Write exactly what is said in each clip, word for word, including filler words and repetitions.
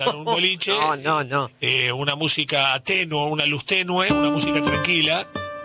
en un boliche. No, no, no. Eh, una música tenue, una luz tenue, una música tranquila.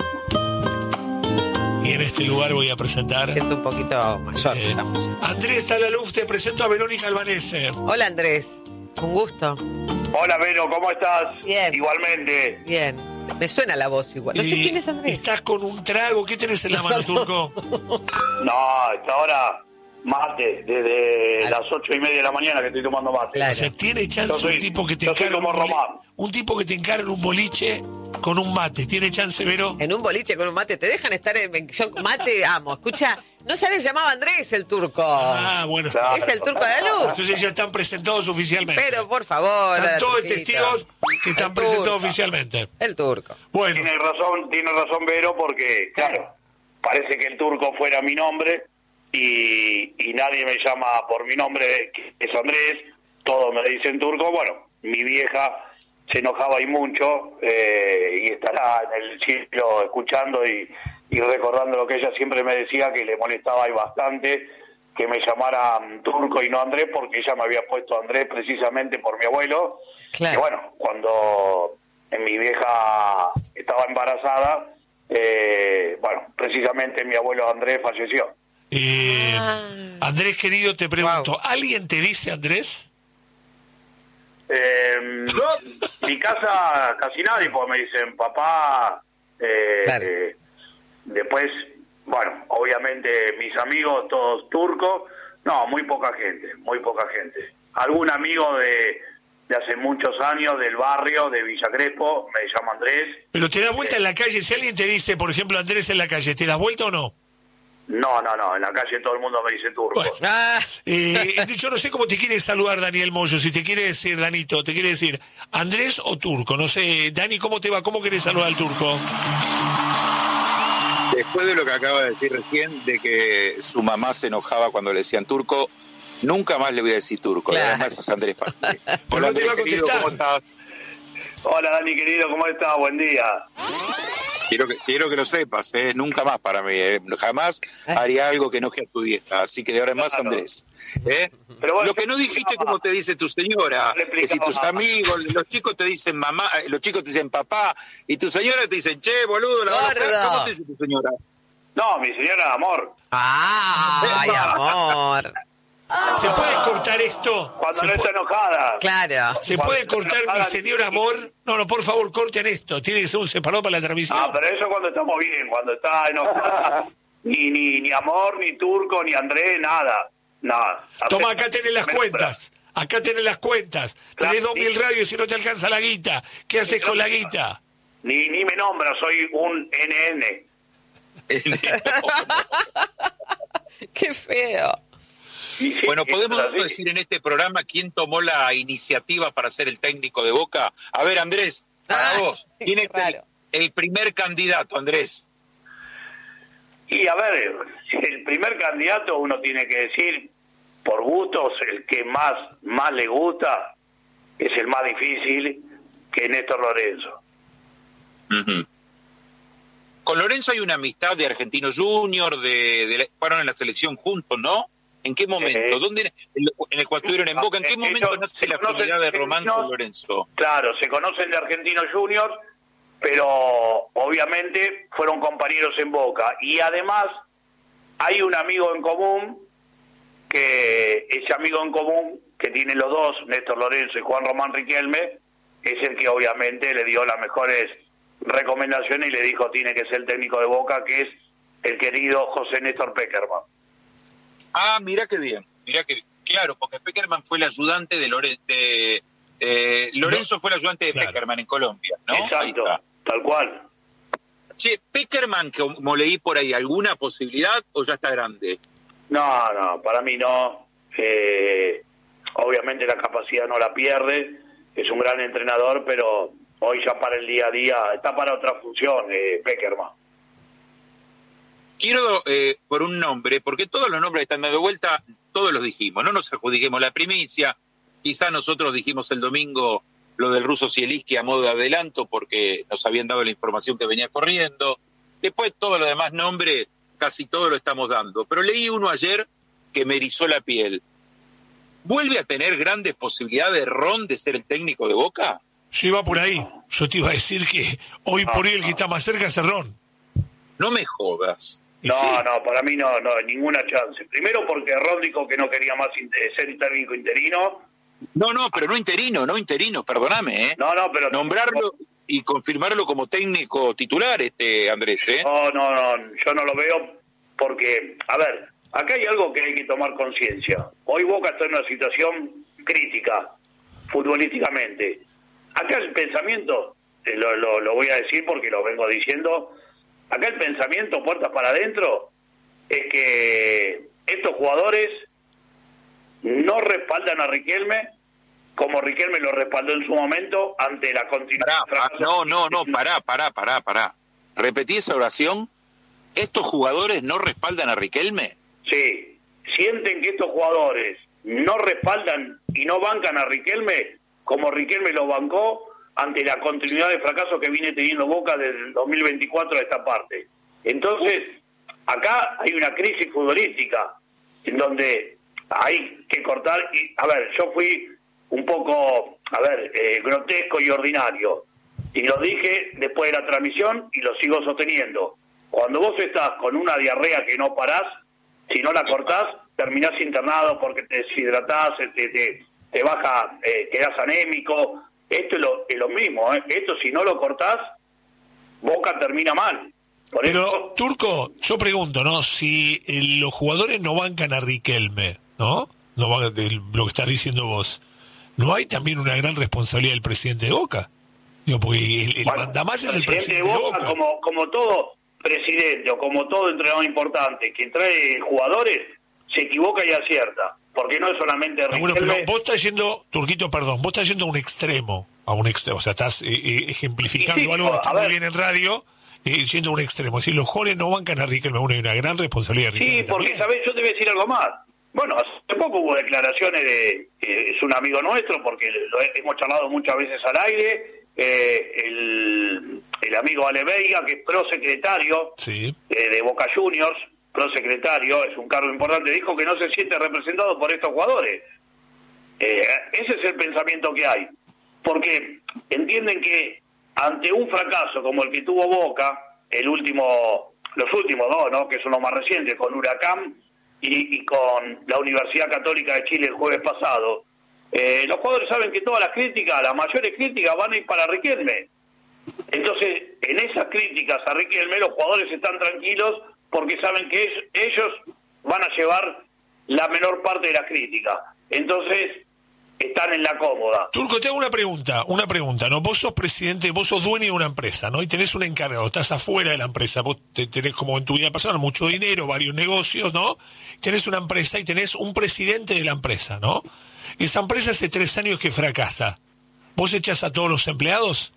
Y en este lugar voy a presentar... Siento un poquito mayor. Eh, la música. Andrés Alaluf, te presento a Verónica Albanese. Hola, Andrés. Un gusto. Hola, Vero, ¿cómo estás? Bien. Igualmente. Bien. Me suena la voz igual. No sé Y quién es Andrés. Estás con un trago. ¿Qué tenés en la mano, Turco? No, hasta ahora mate, desde Claro. las ocho y media de la mañana que estoy tomando mate. Claro. O sea, tiene chance Yo soy- un tipo que te yo soy encara en como un, boli- Román. un tipo que te encara en un boliche con un mate. ¿Tiene chance, Vero? En un boliche con un mate. ¿Te dejan estar en... Yo mate amo. Escucha, no sabes, se llamaba Andrés el turco. Ah, bueno. Claro. Es el turco de la luz. Entonces ya están presentados oficialmente. Pero, por favor. Están todos Turquito. testigos que están El presentados turco. oficialmente. El turco. Bueno, Tiene razón, tiene razón, Vero, porque, claro, parece que el turco fuera mi nombre y, y nadie me llama por mi nombre, que es Andrés, todos me dicen turco. Bueno, mi vieja se enojaba y mucho eh, y estará en el cielo escuchando y, y recordando lo que ella siempre me decía, que le molestaba y bastante que me llamaran turco y no Andrés, porque ella me había puesto Andrés precisamente por mi abuelo. Claro. Y bueno, cuando en mi vieja estaba embarazada, eh, bueno, precisamente mi abuelo Andrés falleció. eh, Ah. Andrés, querido, te pregunto, Wow. ¿alguien te dice Andrés? Eh, mi casa casi nadie, porque me dicen papá. eh, Claro. eh, después, bueno, obviamente mis amigos todos turcos. No, muy poca gente, muy poca gente. Algún amigo de, de hace muchos años del barrio de Villa Crespo me llama Andrés. Pero te das vuelta en la calle. Si alguien te dice, por ejemplo, Andrés en la calle, ¿te das vuelta o no? No, no, no, en la calle todo el mundo me dice turco. Bueno. Ah, Eh, yo no sé cómo te quiere saludar Daniel Moyo, si te quiere decir, Danito, te quiere decir Andrés o Turco, no sé. Dani, ¿cómo te va? ¿Cómo querés saludar al Turco? Después de lo que acaba de decir recién, de que su mamá se enojaba cuando le decían turco, nunca más le voy a decir turco. Claro. Además es Andrés Parque. Pero no te Andrés, va a querido, contestar. ¿cómo estás? Hola Dani querido, ¿cómo estás? Buen día. Quiero que, quiero que lo sepas, ¿eh? Nunca más para mí. ¿eh? Jamás haría algo que enoje a tu vieja. Así que de ahora en más, Claro. Andrés. ¿eh? Pero bueno, Lo que no dijiste como te dice tu señora, Le que si tus explicaba. amigos, los chicos te dicen mamá, eh, los chicos te dicen papá, y tu señora te dicen, che, boludo, la Gordo. verdad, ¿cómo te dice tu señora? No, mi señora amor. ay, amor. ¿Se puede cortar esto? Cuando ¿Se, no pu- está enojada. Claro. ¿Se Cuando puede está cortar mi enojada, señor sí. amor? No, no, por favor, corten esto. Tiene que ser un separado para la transmisión. Ah, pero eso cuando estamos bien, cuando está enojada. ni, ni, ni amor, ni turco, ni Andrés, nada. Nada. Toma, acá tenés las Menos cuentas. Acá tenés las cuentas. Claro, Tenés dos sí. mil radios y no te alcanza la guita. ¿Qué haces con la guita? Ni, ni me nombra, soy un N N. Qué feo. Y sí, Bueno, es ¿podemos así. decir en este programa quién tomó la iniciativa para ser el técnico de Boca? A ver, Andrés, para Ah, vos, ¿quién es qué el, raro. el primer candidato, Andrés? Y a ver, el primer candidato uno tiene que decir, por gustos, el que más, más le gusta, es el más difícil, que es Néstor Lorenzo. Ujú. Con Lorenzo hay una amistad de Argentino Junior, de, de la- fueron en la selección juntos, ¿no? ¿En qué momento? Eh, ¿Dónde, en, en el cual estuvieron en Boca? ¿En qué eh, momento ellos nace se la conocen afinidad de Román argentinos. con Lorenzo? Claro, se conocen de Argentinos Juniors, pero obviamente fueron compañeros en Boca. Y además hay un amigo en común, que ese amigo en común que tienen los dos, Néstor Lorenzo y Juan Román Riquelme, es el que obviamente le dio las mejores recomendaciones y le dijo tiene que ser el técnico de Boca, que es el querido José Néstor Peckerman. Ah, mira qué bien, mira que claro, porque Peckerman fue el ayudante de, Lore, de eh, Lorenzo No, fue el ayudante de claro. Peckerman en Colombia, ¿no? Ahí Exacto, está. tal cual. Che, Peckerman, que como leí por ahí, ¿alguna posibilidad o ya está grande? No, no, para mí no. Eh, obviamente la capacidad no la pierde, es un gran entrenador, pero hoy ya para el día a día está para otra función, eh, Peckerman. Quiero, eh, por un nombre, porque todos los nombres están dando vuelta, todos los dijimos, no nos adjudiquemos la primicia, quizá nosotros dijimos el domingo lo del ruso Zielinski a modo de adelanto porque nos habían dado la información que venía corriendo, después todo lo demás nombre, casi todo lo estamos dando, pero leí uno ayer que me erizó la piel. ¿Vuelve a tener grandes posibilidades Ron de ser el técnico de Boca? Yo iba por ahí. Yo te iba a decir que hoy no, por hoy el no. que está más cerca es Ron. No me jodas. Y No, sí. no, para mí no, no, ninguna chance. Primero porque Ron dijo que no quería más inter- ser técnico interino. No, no, pero no interino, no interino, perdóname, ¿eh? No, no, pero... Nombrarlo y confirmarlo como técnico titular, este Andrés, ¿eh? No, no, no, yo no lo veo porque, a ver, acá hay algo que hay que tomar conciencia. Hoy Boca está en una situación crítica, futbolísticamente. Acá el pensamiento, eh, lo, lo, lo voy a decir porque lo vengo diciendo, acá el pensamiento, puertas para adentro, es que estos jugadores no respaldan a Riquelme como Riquelme lo respaldó en su momento ante la continuidad. Pará, pará, no, no, no, pará, pará, pará, pará. Repetí esa oración. ¿Estos jugadores no respaldan a Riquelme? Sí, sienten que estos jugadores no respaldan y no bancan a Riquelme como Riquelme lo bancó ante la continuidad de fracaso que viene teniendo Boca desde el dos mil veinticuatro a esta parte. Entonces, acá hay una crisis futbolística en donde hay que cortar. Y, a ver, yo fui un poco, a ver, eh, grotesco y ordinario. Y lo dije después de la transmisión y lo sigo sosteniendo. Cuando vos estás con una diarrea que no parás, si no la cortás, terminás internado porque te deshidratás, te, te, te baja, eh, quedás anémico. Esto es lo, es lo mismo, ¿eh? Esto si no lo cortás, Boca termina mal. Por Pero, eso, Turco, yo pregunto, ¿no? Si eh, los jugadores no bancan a Riquelme, ¿no? No van, de lo que estás diciendo vos. ¿No hay también una gran responsabilidad del presidente de Boca? Digo, porque el, el bueno, mandamás es el presidente de Boca. Como, como todo presidente o como todo entrenador importante que trae jugadores, se equivoca y acierta. Porque no es solamente Ah, bueno, Riquelme. pero vos estás yendo, Turquito, perdón, vos estás yendo a un extremo, a un extremo, o sea, estás eh, eh, ejemplificando Sí, sí, algo que está a muy ver. bien en radio, eh, yendo a un extremo. Si los jóvenes no bancan a Riquelme, bueno, hay una gran responsabilidad de Riquelme Sí, porque, también. ¿sabés? Yo te voy a decir algo más. Bueno, hace poco hubo declaraciones de... Eh, es un amigo nuestro, porque lo he- hemos charlado muchas veces al aire, eh, el, el amigo Ale Veiga, que es prosecretario Sí. eh, de Boca Juniors, prosecretario, es un cargo importante, dijo que no se siente representado por estos jugadores. Eh, ese es el pensamiento que hay. Porque entienden que ante un fracaso como el que tuvo Boca, el último, los últimos dos, ¿no? Que son los más recientes, con Huracán y, y con la Universidad Católica de Chile el jueves pasado, eh, los jugadores saben que todas las críticas, las mayores críticas van a ir para Riquelme. Entonces, en esas críticas a Riquelme, los jugadores están tranquilos porque saben que es- ellos van a llevar la menor parte de la crítica. Entonces, están en la cómoda. Turco, te hago una pregunta, una pregunta, ¿no? Vos sos presidente, vos sos dueño de una empresa, ¿no? Y tenés un encargado, estás afuera de la empresa, vos te, tenés como en tu vida personal mucho dinero, varios negocios, ¿no? Tenés una empresa y tenés un presidente de la empresa, ¿no? Esa empresa hace tres años que fracasa. ¿Vos echás a todos los empleados?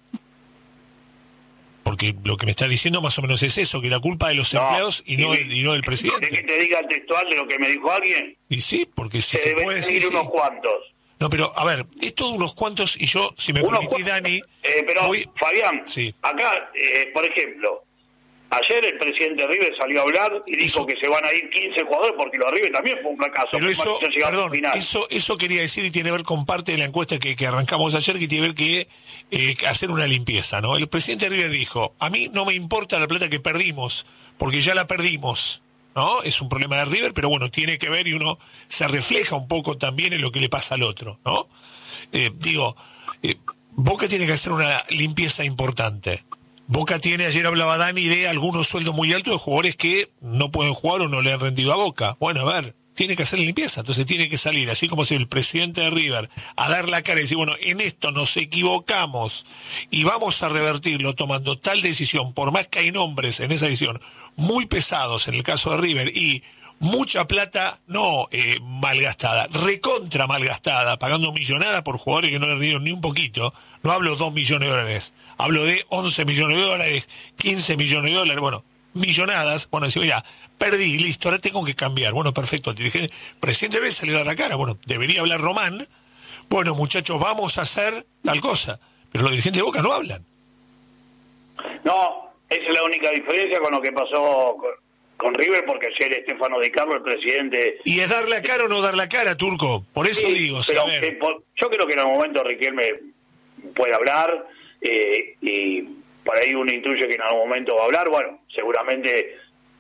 Porque lo que me está diciendo más o menos es eso, que la culpa de los No, empleados y no, y- del- y no del ¿Querés que presidente. te diga el textual de lo que me dijo alguien? Y sí, porque si Se se deben puede decir... ir sí. unos cuantos. No, pero a ver, es todo unos cuantos y yo, si me Unos permitís, cuantos. Dani... Eh, pero, voy- Fabián, Sí. acá, eh, por ejemplo, ayer el presidente River salió a hablar y dijo Eso. que se van a ir quince jugadores porque lo de River también fue un fracaso. Pero Fue eso, más que llegar al perdón, final. eso, eso quería decir y tiene que ver con parte de la encuesta que, que arrancamos ayer, que tiene que ver que eh, hacer una limpieza, ¿no? El presidente River dijo, a mí no me importa la plata que perdimos, porque ya la perdimos, ¿no? Es un problema de River, pero bueno, tiene que ver y uno se refleja un poco también en lo que le pasa al otro, ¿no? Eh, digo, eh, Boca tiene que hacer una limpieza importante. Boca tiene, ayer hablaba Dani de algunos sueldos muy altos de jugadores que no pueden jugar o no le han rendido a Boca. Bueno, a ver, tiene que hacer la limpieza, entonces tiene que salir, así como si el presidente de River, a dar la cara y decir, bueno, en esto nos equivocamos y vamos a revertirlo tomando tal decisión, por más que hay nombres en esa decisión muy pesados en el caso de River y mucha plata, no eh, malgastada, recontra malgastada, pagando millonada por jugadores que no le rindieron ni un poquito. No hablo dos millones de dólares, hablo de once millones de dólares, quince millones de dólares, bueno, millonadas. Bueno, decimos, ya, perdí, listo, ahora tengo que cambiar. Bueno, perfecto, el dirigente, presidente debe salir a dar la cara. Bueno, debería hablar Román. Bueno, muchachos, vamos a hacer tal cosa. Pero los dirigentes de Boca no hablan. No, esa es la única diferencia con lo que pasó con, con River porque ayer Estefano Di Carlo, el presidente... Y es dar la cara o no dar la cara, Turco, por eso Sí, digo. pero saber. eh, por- yo creo que en algún momento Riquelme puede hablar eh, y por ahí uno intuye que en algún momento va a hablar. Bueno, seguramente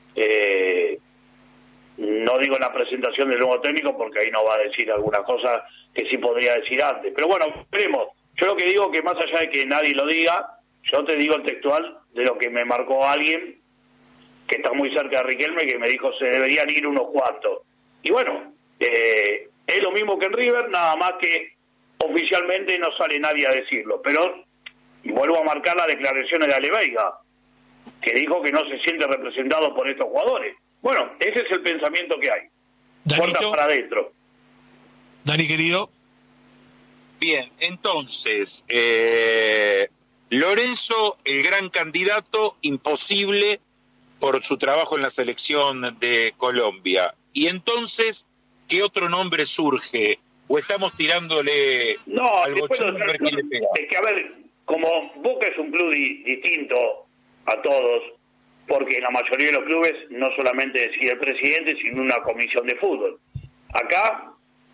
eh, no digo en la presentación del nuevo técnico porque ahí no va a decir alguna cosa que sí podría decir antes. Pero bueno, veremos. Yo lo que digo que más allá de que nadie lo diga, yo te digo el textual de lo que me marcó alguien que está muy cerca de Riquelme, que me dijo se deberían ir unos cuantos. Y bueno, eh, es lo mismo que en River, nada más que oficialmente no sale nadie a decirlo. Pero vuelvo a marcar las declaraciones de Ale Veiga, que dijo que no se siente representado por estos jugadores. Bueno, ese es el pensamiento que hay. Puertas Danito, para adentro. Dani querido. Bien, entonces, eh, Lorenzo, el gran candidato, imposible por su trabajo en la selección de Colombia. Y entonces, ¿qué otro nombre surge? ¿O estamos tirándole No, al después bochón a ver quién le pega? es que a ver, como Boca es un club di- distinto a todos, porque en la mayoría de los clubes no solamente decide el presidente, sino una comisión de fútbol. Acá,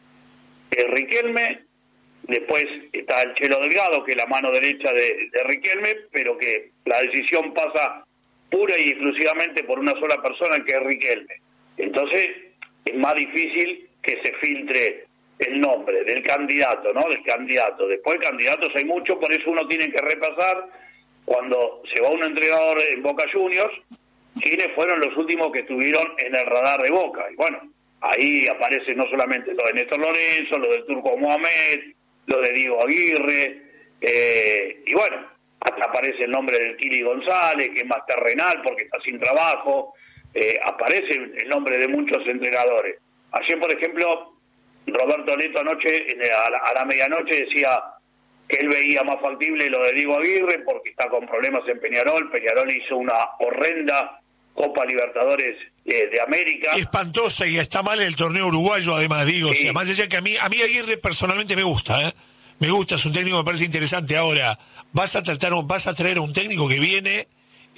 eh, Riquelme, después está el Chelo Delgado, que es la mano derecha de, de Riquelme, pero que la decisión pasa pura y exclusivamente por una sola persona, que es Riquelme. Entonces, es más difícil que se filtre el nombre del candidato, ¿no? Del candidato. Después, candidatos hay muchos, por eso uno tiene que repasar, cuando se va un entrenador en Boca Juniors, quiénes fueron los últimos que estuvieron en el radar de Boca. Y bueno, ahí aparece no solamente lo de Néstor Lorenzo, lo del Turco Mohamed, lo de Diego Aguirre, eh, y bueno, hasta aparece el nombre del Kili González, que es más terrenal porque está sin trabajo, eh, aparece el nombre de muchos entrenadores. Ayer, por ejemplo, Roberto Neto anoche, en, a, la, a la medianoche, decía que él veía más factible lo de Diego Aguirre porque está con problemas en Peñarol. Peñarol hizo una horrenda Copa Libertadores eh, de América. Espantosa y está mal en el torneo uruguayo, además, digo. Sí. O sea, más allá que a mí, a mí Aguirre personalmente me gusta, ¿eh? Me gusta, es un técnico que me parece interesante. Ahora, vas a tratar, vas a traer a un técnico que viene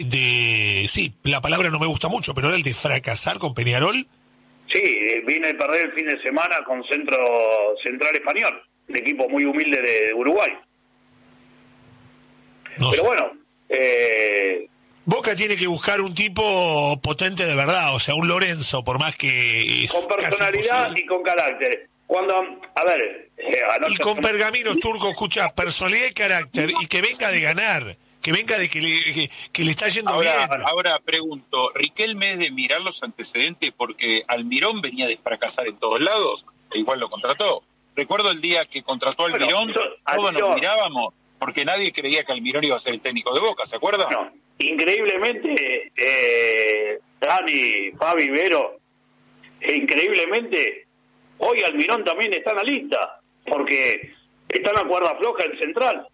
de, sí, la palabra no me gusta mucho, pero era el de fracasar con Peñarol. Sí, eh, vine a perder el fin de semana con Centro Central Español, un equipo muy humilde de, de Uruguay. No Pero sé. bueno, eh, Boca tiene que buscar un tipo potente de verdad, o sea, un Lorenzo, por más que es con casi personalidad imposible. y con carácter. Cuando, a ver, eh, anoche- Y con pergaminos, Turco, escucha, personalidad y carácter, y que venga de ganar, que venga de que le, que, que le está yendo Ahora, bien. ahora pregunto, ¿Riquelme es de mirar los antecedentes porque Almirón venía de fracasar en todos lados e igual lo contrató? Recuerdo el día que contrató a Bueno, Almirón, eso- todos nos Almirón- mirábamos porque nadie creía que Almirón iba a ser el técnico de Boca, ¿se acuerdan? No, increíblemente, eh, Dani, Fabi, Vero, eh, increíblemente, hoy Almirón también está en la lista, porque está en la cuerda floja en Central.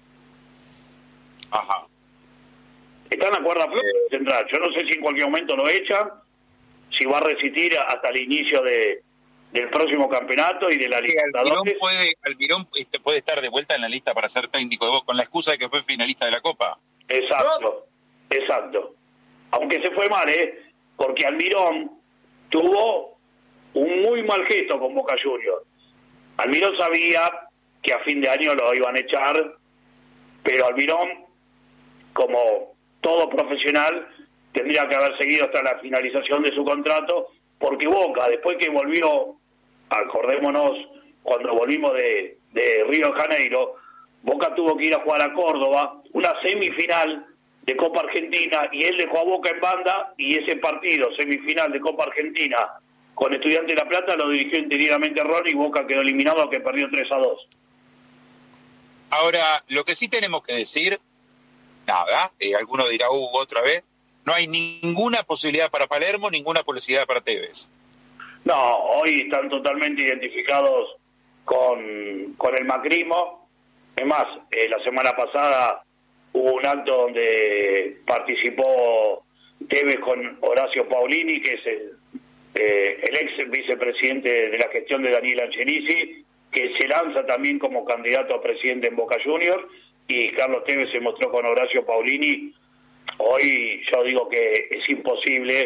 Ajá. Está en la cuerda floja en Central. Yo no sé si en cualquier momento lo echan, si va a resistir hasta el inicio de del próximo campeonato y de la Que Almirón Libertadores. puede, Almirón este, puede estar de vuelta en la lista para ser técnico de Boca con la excusa de que fue finalista de la Copa. Exacto, exacto. Aunque se fue mal, ¿eh? Porque Almirón tuvo un muy mal gesto con Boca Juniors. Almirón sabía que a fin de año lo iban a echar, pero Almirón, como todo profesional, tendría que haber seguido hasta la finalización de su contrato, porque Boca, después que volvió, acordémonos, cuando volvimos de, de Río de Janeiro, Boca tuvo que ir a jugar a Córdoba, una semifinal de Copa Argentina, y él dejó a Boca en banda, y ese partido, semifinal de Copa Argentina, con Estudiantes de La Plata, lo dirigió interinamente Ron, y Boca quedó eliminado, que perdió tres a dos. Ahora, lo que sí tenemos que decir, nada, eh, alguno dirá Hugo otra vez, no hay ninguna posibilidad para Palermo, ninguna posibilidad para Tevez. No, hoy están totalmente identificados con, con el macrismo. Es más, eh, la semana pasada hubo un acto donde participó Tevez con Horacio Paulini, que es el, eh, el ex vicepresidente de la gestión de Daniel Angelici, que se lanza también como candidato a presidente en Boca Juniors, y Carlos Tevez se mostró con Horacio Paulini. Hoy yo digo que es imposible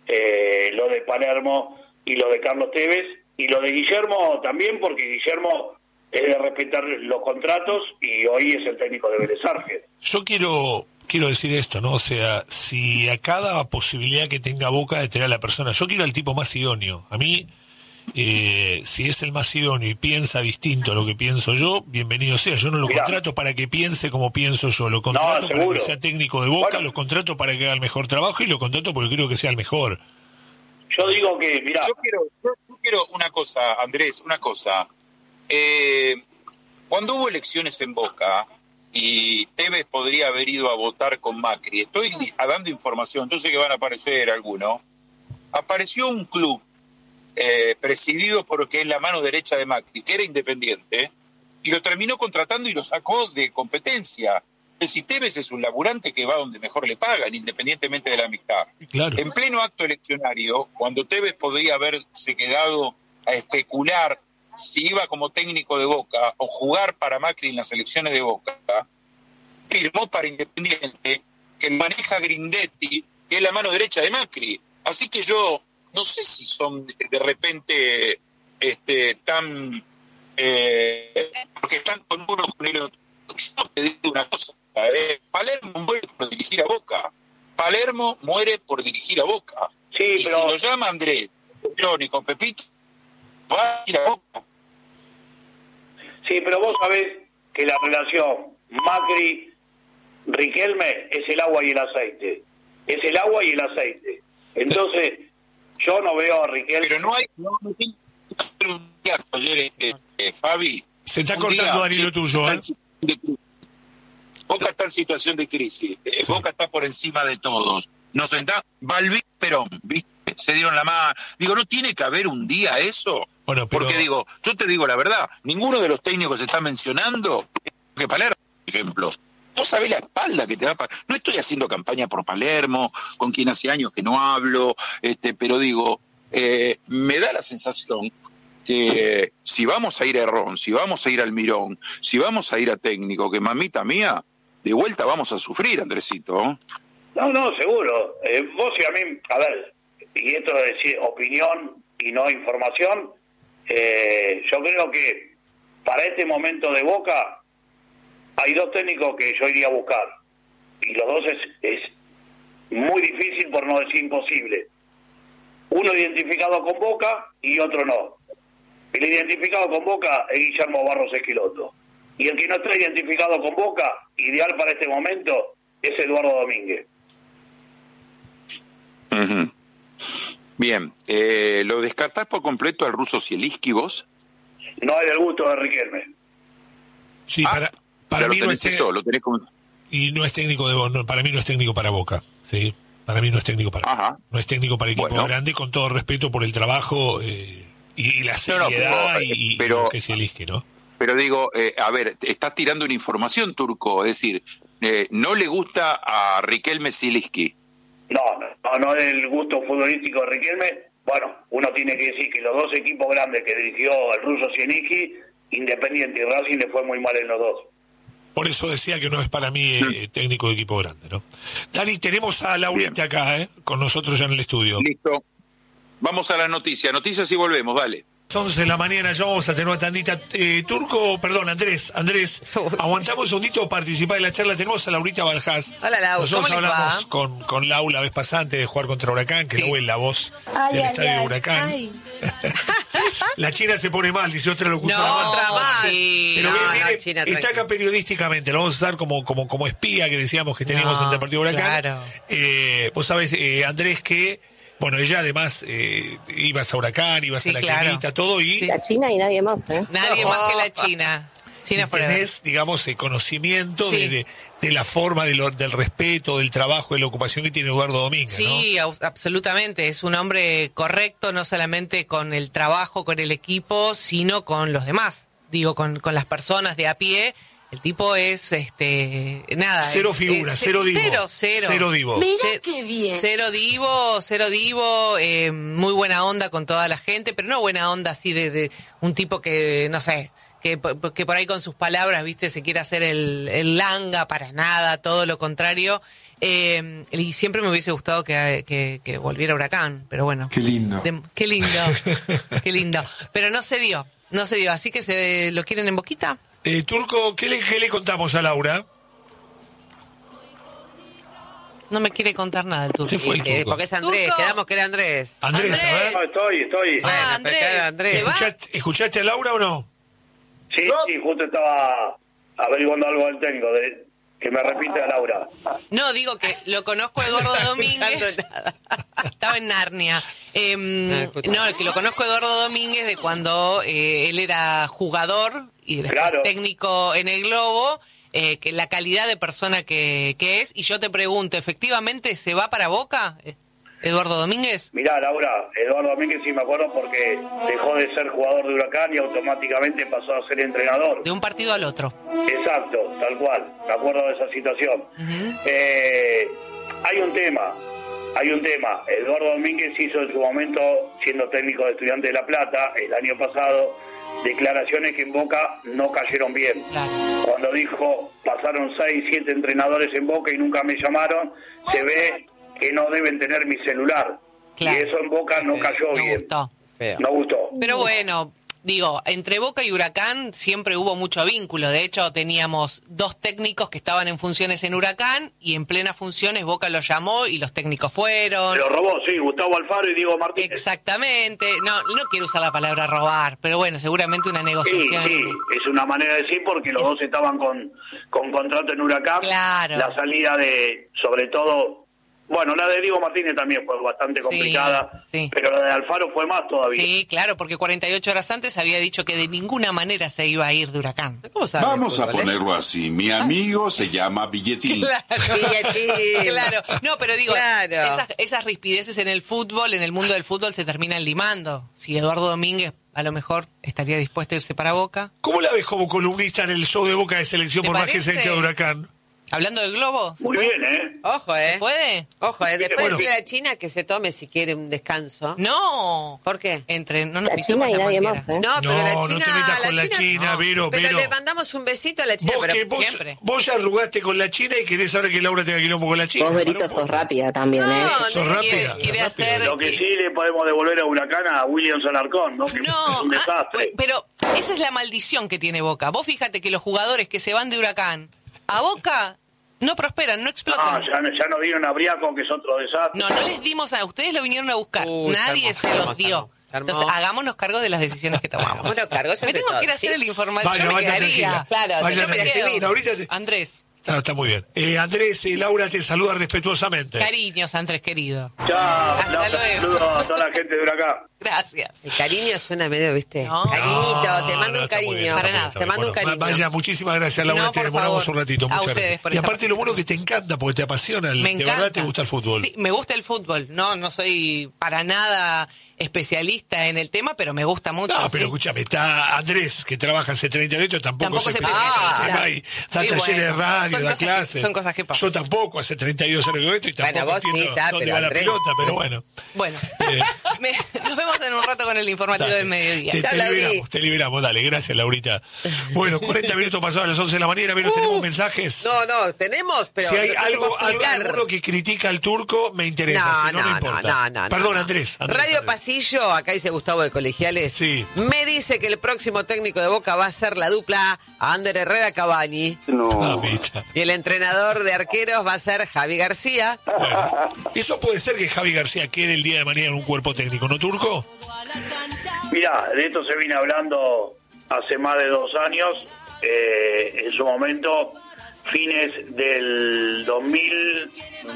eh, lo de Palermo y lo de Carlos Tevez, y lo de Guillermo también, porque Guillermo es de respetar los contratos y hoy es el técnico de Vélez Sarsfield. Yo quiero quiero decir esto, ¿no? O sea, si a cada posibilidad que tenga Boca de tener a la persona, yo quiero al tipo más idóneo. A mí, eh, si es el más idóneo y piensa distinto a lo que pienso yo, bienvenido sea. Yo no lo Mirá. contrato para que piense como pienso yo, lo contrato No, para seguro. que sea técnico de Boca, Bueno. lo contrato para que haga el mejor trabajo y lo contrato porque creo que sea el mejor. Yo digo que, mirá, Yo quiero, yo quiero una cosa, Andrés, una cosa. Eh, cuando hubo elecciones en Boca y Tevez podría haber ido a votar con Macri, estoy dando información, yo sé que van a aparecer algunos, apareció un club eh, presidido por que es la mano derecha de Macri, que era independiente, y lo terminó contratando y lo sacó de competencia. Si Tevez es un laburante que va donde mejor le pagan, independientemente de la amistad. Claro. En pleno acto eleccionario, cuando Tevez podía haberse quedado a especular si iba como técnico de Boca o jugar para Macri en las elecciones de Boca, firmó para Independiente, que maneja Grindetti, que es la mano derecha de Macri. Así que yo no sé si son de repente este, tan... Eh, porque están con uno con el otro. Yo te digo una cosa, eh, Palermo muere por dirigir a Boca. Palermo muere por dirigir a Boca. sí, Y pero si lo llama Andrés, Johnny con Pepito, va a ir a Boca. sí, pero vos sabés que la relación Macri-Riquelme es el agua y el aceite. Es el agua y el aceite. Entonces, yo no veo a Riquelme... Pero no hay... No, no tiene que haber un día, ayer, eh, eh, Fabi. Se está un cortando, día, Dani, lo sí, tuyo, ¿eh? Boca está en situación de crisis. Eh, Sí. Boca está por encima de todos. Nos sentamos... Balbi, Perón, ¿viste? Se dieron la mano. Digo, ¿no tiene que haber un día eso? Bueno, pero... Porque digo, yo te digo la verdad, ninguno de los técnicos se está mencionando que Palermo, por ejemplo. Vos sabés la espalda que te da. No estoy haciendo campaña por Palermo, con quien hace años que no hablo, este, pero digo, eh, me da la sensación que si vamos a ir a Herrón, si vamos a ir al Mirón, si vamos a ir a técnico, que mamita mía, de vuelta vamos a sufrir, Andresito. No, no, seguro. Eh, vos y a mí, a ver, y esto es decir opinión y no información, eh, yo creo que para este momento de Boca hay dos técnicos que yo iría a buscar. Y los dos es, es muy difícil, por no decir imposible. Uno identificado con Boca y otro no. El identificado con Boca es Guillermo Barros Esqueloto. Y el que no está identificado con Boca, ideal para este momento, es Eduardo Domínguez. Uh-huh. Bien, eh, ¿lo descartás por completo al ruso Zielinski vos? No es del gusto de Riquelme. Sí, Ah, para, para ya mí lo no tenés es, eso, lo tenés como... y no es técnico de no, para mí no es técnico para Boca, sí, para mí no es técnico para Ajá. no es técnico para equipo Bueno. grande, con todo respeto por el trabajo eh, y, y la No, no, seriedad pero, y, y pero- lo que es Zielinski, ¿no? Pero digo, eh, a ver, te estás tirando una información, Turco, es decir, eh, no le gusta a Riquelme Zielinski. No, no, no es del gusto futbolístico de Riquelme. Bueno, uno tiene que decir que los dos equipos grandes que dirigió el ruso Zielinski, Independiente y Racing, le fue muy mal en los dos. Por eso decía que no es para mí eh, técnico de equipo grande, ¿no? Dani, tenemos a Laurita Bien. acá, ¿eh? Con nosotros ya en el estudio. Listo. Vamos a la noticia. Noticias y volvemos, dale. once de la mañana ya vamos a tener una tandita. Eh, Turco, perdón, Andrés, Andrés, aguantamos un segundito para participar de la charla. Tenemos a Laurita Baljás. Hola, Lau, Nosotros ¿cómo les hablamos va? con, con Lau la vez pasante de jugar contra Huracán, que Sí. no es la voz Ay, del ay, estadio ay, de Huracán. ay. La China se pone mal, dice otra locutora No, más. otra más. Pero No, viene- no, viene- China, está tranquilo. acá periodísticamente, lo vamos a usar como, como, como espía que decíamos que teníamos No, ante el partido de Huracán. claro. Eh, vos sabés, eh, Andrés, que, bueno, ella además eh, ibas a Huracán, ibas Sí, a la claro. Quinita, todo, y Sí. La China y nadie más, ¿eh? Nadie más que la China. China y forever. tenés, digamos, el conocimiento Sí. de, de, de la forma, de lo- del respeto, del trabajo, de la ocupación que tiene Eduardo Domínguez, ¿no? Sí, au- absolutamente. Es un hombre correcto, no solamente con el trabajo, con el equipo, sino con los demás. Digo, con, con las personas de a pie. El tipo es, este, nada. Cero es- figura, es- cero divo. Cero, cero. Cero divo. Mira Ce- qué bien. Cero divo, cero divo, eh, muy buena onda con toda la gente, pero no buena onda así de, de un tipo que, no sé, que, po- que por ahí con sus palabras, viste, se quiere hacer el, el langa, para nada, todo lo contrario. Eh, y siempre me hubiese gustado que, que, que volviera Huracán, pero bueno. Qué lindo. De, qué lindo, qué lindo. Pero no se dio, no se dio. Así que se lo quieren en Boquita. Eh, Turco, ¿qué le, ¿qué le contamos a Laura? No me quiere contar nada el Turco. Se fue el Eh, Turco. porque es Andrés, Turco. quedamos que era Andrés. Andrés, a ver. No, estoy, estoy. Bueno, Ah, pero claro, Andrés, Andrés. ¿se va? ¿Escuchaste, ¿Escuchaste a Laura o no? Sí, sí, justo estaba averiguando algo del técnico, de, que me repite a Laura. No, digo que lo conozco a Eduardo Domínguez. escuchando nada. Estaba en Narnia. Eh, No, escucha. no, que lo conozco a Eduardo Domínguez de cuando eh, él era jugador y después Claro. técnico en el Globo, eh, que la calidad de persona que, que es. Y yo te pregunto, ¿efectivamente se va para Boca, eh, Eduardo Domínguez? Mirá, Laura, Eduardo Domínguez sí me acuerdo porque dejó de ser jugador de Huracán y automáticamente pasó a ser entrenador. De un partido al otro. Exacto, tal cual, me acuerdo de esa situación. Ujú. Eh, hay un tema, hay un tema. Eduardo Domínguez hizo en su momento, siendo técnico de Estudiantes de La Plata, el año pasado, declaraciones que en Boca no cayeron bien. Claro. Cuando dijo, pasaron seis, siete entrenadores en Boca y nunca me llamaron, se ve que no deben tener mi celular. Claro. Y eso en Boca no cayó No bien. gustó. Feo. No gustó. Pero bueno, digo, entre Boca y Huracán siempre hubo mucho vínculo. De hecho, teníamos dos técnicos que estaban en funciones en Huracán y en plenas funciones Boca los llamó y los técnicos fueron. Lo robó, sí, Gustavo Alfaro y Diego Martínez. Exactamente. No, no quiero usar la palabra robar, pero bueno, seguramente una Sí, negociación. sí, es una manera de decir porque los Es- dos estaban con, con contrato en Huracán. Claro. La salida de, sobre todo, bueno, la de Diego Martínez también fue bastante Sí, complicada, sí. pero la de Alfaro fue más todavía. Sí, claro, porque cuarenta y ocho horas antes había dicho que de ninguna manera se iba a ir de Huracán. ¿Cómo sabe Vamos a fútbol, eh? ponerlo así. Mi amigo se llama Billetín. Claro. Billetín. Claro, no, pero digo, Claro. esas, esas rispideces en el fútbol, en el mundo del fútbol, se terminan limando. Si Eduardo Domínguez a lo mejor estaría dispuesto a irse para Boca. ¿Cómo la ves como columnista en el show de Boca de Selección ¿Te por más que sea parece? hincha de Huracán? Hablando del globo, ¿se Muy puede? bien, ¿eh? Ojo, ¿eh? ¿Se puede? Ojo, ¿eh? Después Bueno. decirle a la China que se tome si quiere un descanso. No. ¿Por qué? Entre, no nos La pisemos China y la nadie manguera. más, ¿eh? No, pero No, la no China... te metas con la China, no. Vero, Pero Vero. le mandamos un besito a la China, Vos, pero... que vos, siempre. vos ya arrugaste con la China y querés ahora que Laura tenga quilombo con la China. Vos, Berito, Pará un sos poco. rápida también, ¿eh? No, Sos no, rápida. quiere- quiere rápida. hacer- Lo que sí le podemos devolver a Huracán a William Alarcón, ¿no? Que No, es un ah, desastre. pero esa es la maldición que tiene Boca. Vos fíjate que los jugadores que se van de Huracán a Boca no prosperan, no No, explotan. ya, no- ya no vieron a Briaco, que es otro desastre. No, no les dimos a ustedes, lo vinieron a buscar. Uy, Nadie se se armó, los se dio. armó, se armó. Entonces, hagámonos cargo de las decisiones que tomamos. Hagámonos cargo, Me entre tengo que ir a todos, hacer ¿sí? el informativo. Vaya, yo me vaya quedaría. tranquila. Claro, Vaya yo me tranquila. escribí. No, ahorita te- Andrés, Ah, está muy bien. Eh, Andrés y Laura te saludan respetuosamente. cariños, Andrés querido. Chao, Hasta Laura, luego. saludo a toda la gente de Huracán. Gracias. El cariño suena medio, ¿viste? No. Cariñito, No, te mando no, un está muy cariño. bien, Para está muy nada, bien, está te bien. mando un Bueno, cariño. Vaya, muchísimas gracias, Laura. No, te por demoramos favor. un ratito. A Muchas ustedes gracias. por Y esta aparte, lo bueno que participación. te encanta, porque te apasiona. El, Me de encanta. verdad te gusta el fútbol. Sí, me gusta el fútbol. No, no soy para nada especialista en el tema, pero me gusta mucho. No, pero sí. escúchame, está Andrés, que trabaja hace treinta años, tampoco, Tampoco se se especializa en el especializa. tema y da Sí, talleres de bueno, radio, son da cosas que- clases. son cosas que pasan. Yo tampoco, hace treinta y dos años que esto y tampoco Bueno, vos sí, entiendo está, dónde pero va la Andrés- pelota, pero bueno. Bueno, Eh. me- nos vemos en un rato con el informativo Dale. del mediodía. Te, Ya te la vi. liberamos, te liberamos, dale, gracias Laurita. Bueno, cuarenta minutos pasados a las once de la mañana, pero tenemos mensajes. No, no, tenemos, pero... si hay no algo, podemos algo explicar. alguno que critica al turco, me interesa, No, si no, no, no, importa. no, no, no, Perdón, no. Andrés, Andrés, Radio Andrés. Pasillo, acá dice Gustavo de Colegiales. Sí. Me dice que el próximo técnico de Boca va a ser la dupla Ander Herrera Cavani. Ah, mira. Y el entrenador de arqueros va a ser Javi García. Bueno, eso puede ser que Javi García quede el día de mañana en un cuerpo técnico, ¿no, turco? Mira, de esto se viene hablando hace más de dos años. Eh, en su momento, fines del dos mil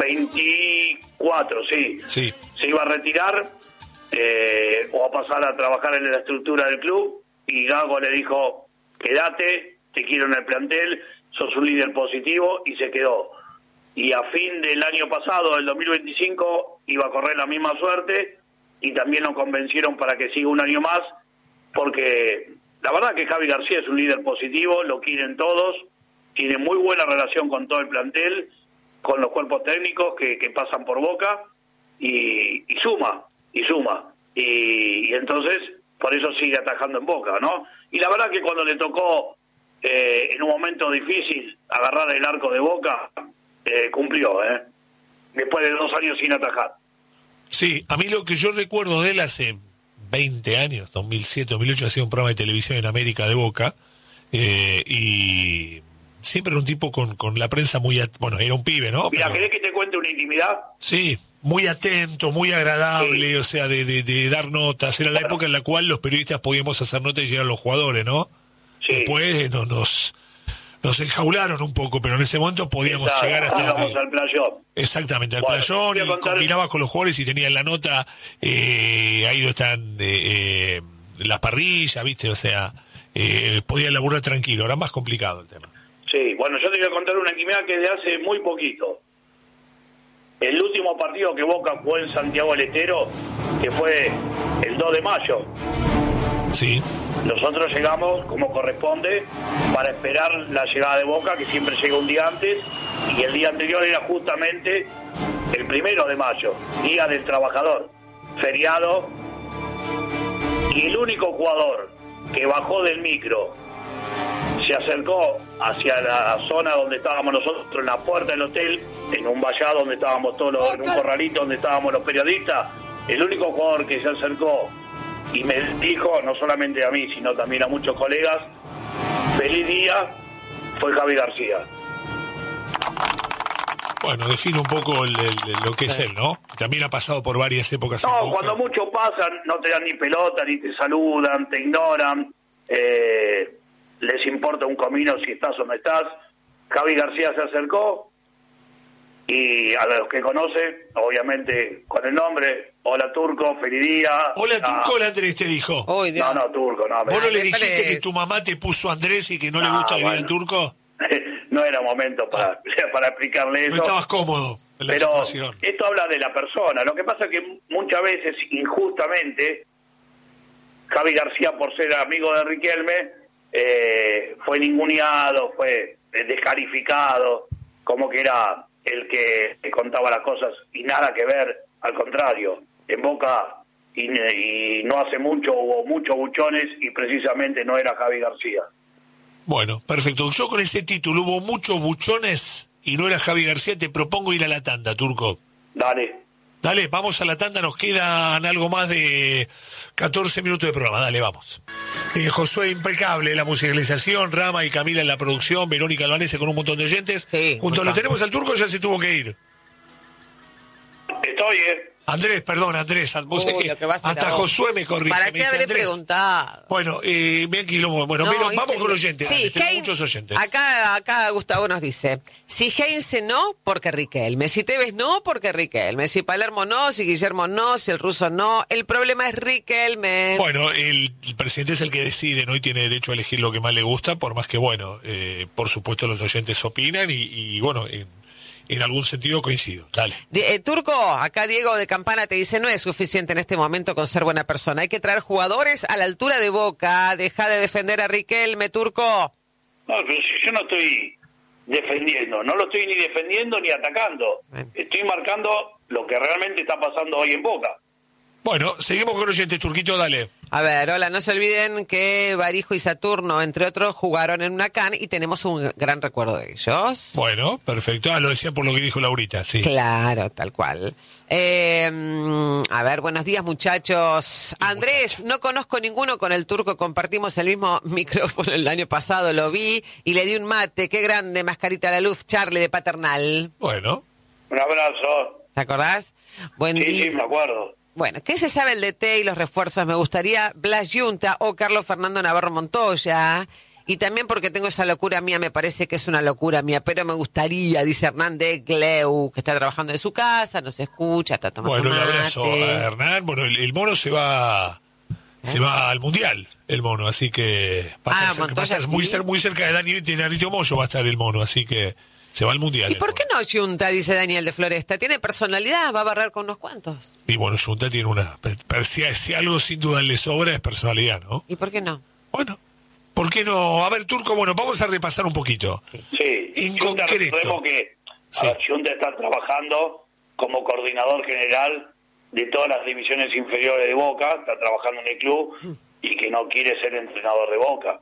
veinticuatro, sí. Sí. Se iba a retirar eh, o a pasar a trabajar en la estructura del club y Gago le dijo, quédate, te quiero en el plantel, sos un líder positivo, y se quedó. Y a fin del año pasado, del dos mil veinticinco, iba a correr la misma suerte y también lo convencieron para que siga un año más, porque la verdad que Javi García es un líder positivo, lo quieren todos, tiene muy buena relación con todo el plantel, con los cuerpos técnicos que, que pasan por Boca, y, y suma, y suma. Y, y entonces, por eso sigue atajando en Boca, ¿no? Y la verdad que cuando le tocó, eh, en un momento difícil, agarrar el arco de Boca, eh, cumplió, ¿eh? después de dos años sin atajar. Sí, a mí lo que yo recuerdo de él hace veinte años, dos mil siete, dos mil ocho, hacía un programa de televisión en América de Boca, eh, y siempre era un tipo con, con la prensa muy... At- bueno, era un pibe, ¿no? Mira, Pero, ¿querés que te cuente una intimidad? sí, muy atento, muy agradable, Sí. o sea, de, de, de dar notas. Era la Bueno. época en la cual los periodistas podíamos hacer notas y llegar a los jugadores, ¿no? Sí. Después eh, no, nos nos enjaularon un poco, pero en ese momento podíamos Esa- llegar hasta... íbamos donde- al playón. Exactamente, al Bueno, playón, voy a y contar- combinabas con los jugadores y tenías la nota, eh, ahí donde están eh, eh, las parrillas, ¿viste? O sea, eh, podías laburar tranquilo, era más complicado el tema. Sí, bueno, yo te voy a contar una intimidad que es de hace muy poquito. El último partido que Boca jugó en Santiago del Estero, que fue el dos de mayo, Sí, nosotros llegamos como corresponde para esperar la llegada de Boca, que siempre llega un día antes, y el día anterior era justamente el primero de mayo, Día del Trabajador, feriado, y el único jugador que bajó del micro, se acercó hacia la zona donde estábamos nosotros, en la puerta del hotel, en un vallado donde estábamos todos los, en un corralito donde estábamos los periodistas, el único jugador que se acercó y me dijo, no solamente a mí, sino también a muchos colegas, feliz día, fue Javi García. bueno, define un poco el- el- lo que es él, ¿no? También ha pasado por varias épocas. en No, Boca. cuando muchos pasan, no te dan ni pelota, ni te saludan, te ignoran, eh, les importa un comino si estás o no estás. Javi García se acercó y a los que conoce, obviamente con el nombre, hola Turco, feliz día. Hola, Ah, Turco, hola Andrés, te dijo. Uy, Dios. No, no, Turco, no. me- ¿Vos no le me dijiste parece- que tu mamá te puso Andrés y que no, le No, gusta vivir bueno. en Turco? no era momento para, para explicarle No eso. estabas cómodo en la Pero situación. esto habla de la persona. Lo que pasa es que muchas veces, injustamente, Javi García, por ser amigo de Riquelme, eh, fue ninguneado, fue descalificado, como que era el que contaba las cosas y nada que ver, al contrario. En Boca, y, y no hace mucho, hubo muchos buchones y precisamente no era Javi García. Bueno, perfecto. Yo con ese título, hubo muchos buchones y no era Javi García, te propongo ir a la tanda, Turco. Dale. Dale, vamos a la tanda, nos quedan algo más de catorce minutos de programa, dale, vamos. Eh, Josué, impecable, la musicalización, Rama y Camila en la producción, Verónica Albanese con un montón de oyentes. Sí, Junto a lo muy tenemos al Turco, ya se tuvo que ir. Estoy, ¿eh? Andrés, perdón, Andrés, vos Uy, sabés que lo que va a hacer hasta ahora. Josué me corrige. ¿Para me qué dice, habré Andrés, preguntado? bueno, eh, bien quilombo. Bueno, No, pero hice vamos con bien. oyentes, Sí, Andrés, tenemos Hein- muchos oyentes. Acá, acá Gustavo nos dice, si Heinze no, porque Riquelme, si Tevez no, porque Riquelme, si Palermo no, si Guillermo no, si el ruso no, el problema es Riquelme. Bueno, el, el presidente es el que decide, ¿no? Y tiene derecho a elegir lo que más le gusta, por más que, bueno, eh, por supuesto los oyentes opinan y, y bueno, en, en algún sentido coincido. Dale. Di- eh, Turco, acá Diego de Campana te dice, no es suficiente en este momento con ser buena persona, hay que traer jugadores a la altura de Boca, deja de defender a Riquelme, Turco. No, pero si yo no estoy defendiendo, no lo estoy ni defendiendo ni atacando. Bien. Estoy marcando lo que realmente está pasando hoy en Boca. Bueno, seguimos con oyentes, Turquito, dale. A ver, hola, no se olviden que Barijo y Saturno, entre otros, jugaron en una can y tenemos un gran recuerdo de ellos. Bueno, perfecto. Ah, lo decían por lo que dijo Laurita, sí. Claro, tal cual. Eh, mm, a ver, buenos días, muchachos. Andrés, no conozco ninguno con el Turco, compartimos el mismo micrófono el año pasado, lo vi y le di un mate. Qué grande, mascarita a la luz, Charlie de Paternal. Bueno, Un abrazo. ¿Te acordás? Buen Sí, día. sí, me acuerdo. Bueno, ¿qué se sabe el D T y los refuerzos? Me gustaría Blas Yunta o Carlos Fernando Navarro Montoya. Y también porque tengo esa locura mía, me parece que es una locura mía, pero me gustaría, dice Hernán de Gleu, que está trabajando en su casa, no se escucha, está tomando bueno, un mate. abrazo a Hernán. Bueno, el, el mono se va se va al Mundial, el mono, así que va a Ah, estar, cerca- va a Montoya, estar muy, sí. cer- muy cerca de Dani de Narito Moyo, va a estar el mono, así que se va al Mundial. ¿Y el por qué mono. no Yunta, dice Daniel de Floresta? Tiene personalidad, va a barrer con unos cuantos. Y bueno, Junta tiene una... per- per- si, si algo sin duda le sobra es personalidad, ¿no? ¿Y por qué no? Bueno, ¿por qué no? A ver, Turco, bueno, vamos a repasar un poquito. Sí, En Junta, concreto. recordemos que Sí. a ver, Junta está trabajando como coordinador general de todas las divisiones inferiores de Boca, está trabajando en el club y que no quiere ser entrenador de Boca.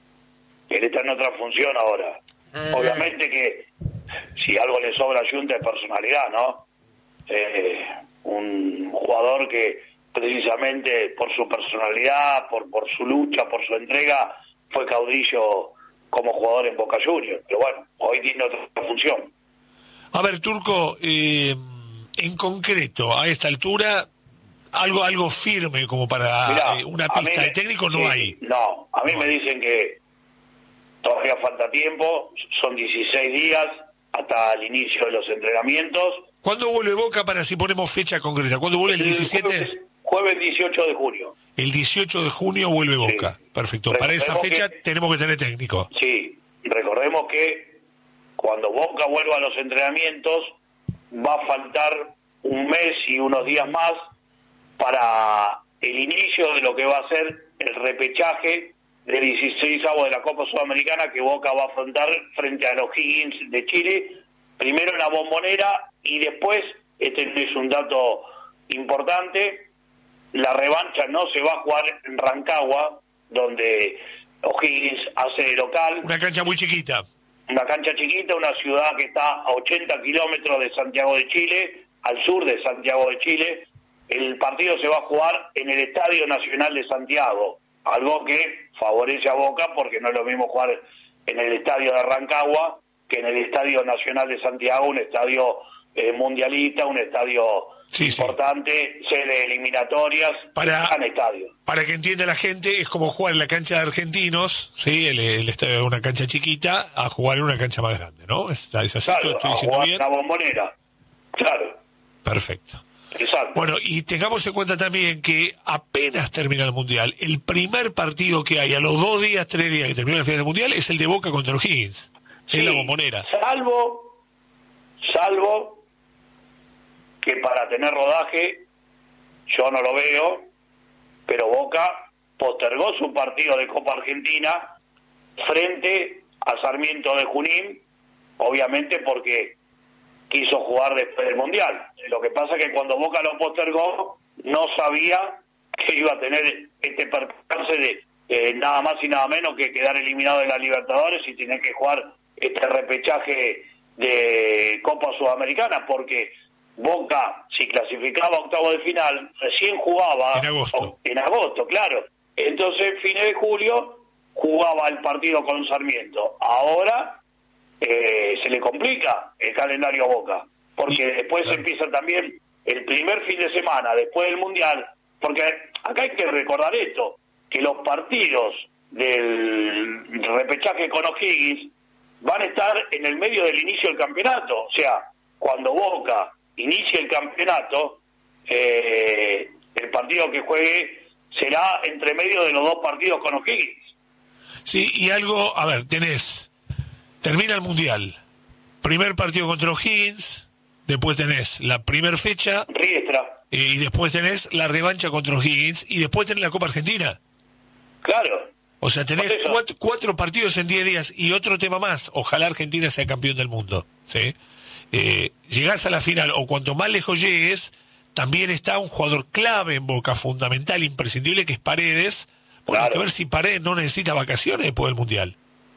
Él está en otra función ahora. Ah. Obviamente que si algo le sobra a Junta es personalidad, ¿no? eh, un jugador que precisamente por su personalidad, por, por su lucha, por su entrega, fue caudillo como jugador en Boca Juniors. Pero bueno, hoy tiene otra función. A ver, Turco, eh, en concreto, a esta altura, algo algo firme como para Mirá, eh, una pista me, de técnico no sí, hay. No, a mí no me hay. dicen que todavía falta tiempo, son dieciséis días hasta el inicio de los entrenamientos. ¿Cuándo vuelve Boca para si ponemos fecha concreta? ¿Cuándo vuelve el diecisiete? Jueves, jueves dieciocho de junio. El dieciocho de junio vuelve Boca. Sí. Perfecto. Para esa fecha que, tenemos que tener técnico. Sí, recordemos que cuando Boca vuelva a los entrenamientos va a faltar un mes y unos días más para el inicio de lo que va a ser el repechaje del dieciseisavo de la Copa Sudamericana que Boca va a afrontar frente a los Higgins de Chile, primero en la Bombonera y después, este es un dato importante, la revancha no se va a jugar en Rancagua, donde O'Higgins hace de local. Una cancha muy chiquita. Una cancha chiquita, una ciudad que está a ochenta kilómetros de Santiago de Chile, al sur de Santiago de Chile. El partido se va a jugar en el Estadio Nacional de Santiago, algo que favorece a Boca porque no es lo mismo jugar en el Estadio de Rancagua que en el Estadio Nacional de Santiago, un estadio eh, mundialista, un estadio sí, importante, sí. Sede eliminatorias, para, gran estadio. Para que entienda la gente, es como jugar en la cancha de Argentinos, sí, el, el estadio de una cancha chiquita, a jugar en una cancha más grande, ¿no? ¿Es, es así? Claro, ¿Estoy a diciendo jugar bien? la Bombonera, claro. Perfecto. Exacto. Bueno, y tengamos en cuenta también que apenas termina el Mundial, el primer partido que hay a los dos días, tres días que termina la final del Mundial es el de Boca contra los Higgins, sí, en la Bombonera. Salvo, salvo que para tener rodaje, yo no lo veo, pero Boca postergó su partido de Copa Argentina frente a Sarmiento de Junín, obviamente porque quiso jugar después del Mundial. Lo que pasa es que cuando Boca lo postergó, no sabía que iba a tener este percance de eh, nada más y nada menos que quedar eliminado de la Libertadores y tener que jugar este repechaje de Copa Sudamericana, porque Boca, si clasificaba a octavo de final, recién jugaba en agosto, en agosto, claro. Entonces, fines de julio, jugaba el partido con Sarmiento. Ahora eh, se le complica el calendario a Boca, porque y, después claro. empieza también el primer fin de semana, después del Mundial, porque acá hay que recordar esto, que los partidos del repechaje con O'Higgins van a estar en el medio del inicio del campeonato. O sea, cuando Boca inicie el campeonato, eh, el partido que juegue será entre medio de los dos partidos con O'Higgins. Sí, y algo, a ver, tenés, termina el Mundial, primer partido contra O'Higgins, después tenés la primer fecha, Riestra, eh, y después tenés la revancha contra O'Higgins, y después tenés la Copa Argentina. Claro. O sea, tenés cuatro, cuatro partidos en diez días, y otro tema más, ojalá Argentina sea campeón del mundo, ¿sí? Eh, llegás a la final, o cuanto más lejos llegues, también está un jugador clave en Boca, fundamental, imprescindible, que es Paredes. Bueno, claro. Hay que ver si Paredes no necesita vacaciones después del Mundial.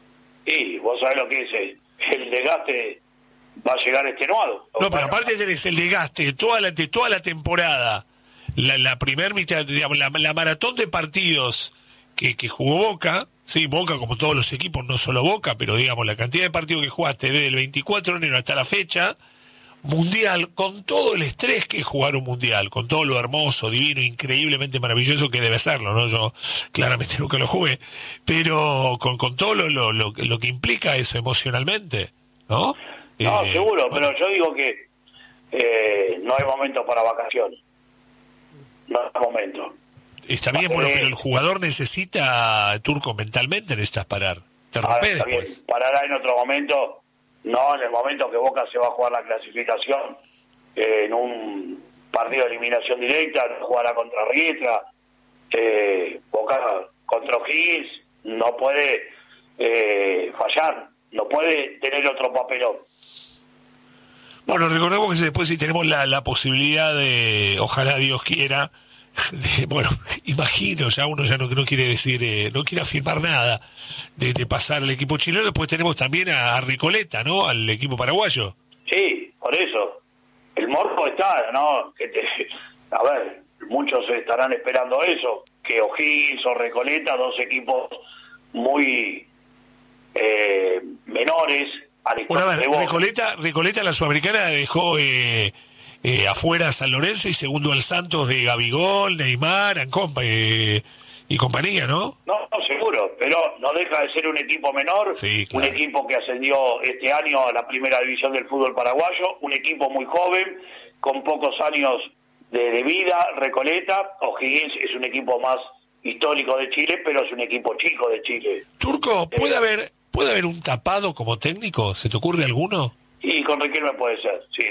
Y vos sabés lo que es el, el desgaste, va a llegar extenuado. No, pero aparte tenés el desgaste de toda la, de toda la temporada, la, la primer mitad, digamos, la, la maratón de partidos que, que jugó Boca, sí, Boca como todos los equipos, no solo Boca, pero digamos, la cantidad de partidos que jugaste desde el veinticuatro de enero hasta la fecha, Mundial, con todo el estrés que es jugar un Mundial, con todo lo hermoso, divino, increíblemente maravilloso que debe serlo, ¿no? Yo claramente nunca lo jugué, pero con, con todo lo, lo, lo, lo que implica eso emocionalmente, ¿no? No, eh, seguro, bueno. pero yo digo que eh, no hay momento para vacaciones. No hay momento. Está bien, bueno, eh, pero el jugador necesita, Turco, mentalmente necesitas parar. Te rompes después. Parará en otro momento. No, en el momento que Boca se va a jugar la clasificación eh, en un partido de eliminación directa, jugará contra Riestra, eh, Boca contra O'Higgins, no puede eh, fallar, no puede tener otro papelón. Bueno, recordemos que después si tenemos la, la posibilidad de, ojalá Dios quiera, de, bueno, imagino, ya uno ya no, no quiere decir, eh, no quiere afirmar nada de, de pasar al equipo chileno. Después tenemos también a, a Recoleta, ¿no? Al equipo paraguayo. Sí, por eso. el morbo está, ¿no? Que te, a ver, muchos estarán esperando eso, que O'Higgins o Recoleta, dos equipos muy eh, menores a la Bueno, a ver, de Boca. Recoleta, Recoleta la Sudamericana dejó eh, eh, afuera a San Lorenzo y segundo al Santos de Gabigol, Neymar, Ancompa, eh, y compañía, ¿no? No, no, seguro, pero no deja de ser un equipo menor, Sí, claro. un equipo que ascendió este año a la primera división del fútbol paraguayo, un equipo muy joven, con pocos años de, de vida. Recoleta, O'Higgins es un equipo más histórico de Chile, pero es un equipo chico de Chile. Turco, ¿puede Eh, haber puede haber un tapado como técnico? ¿Se te ocurre alguno? Y con Riquelme puede ser, sí.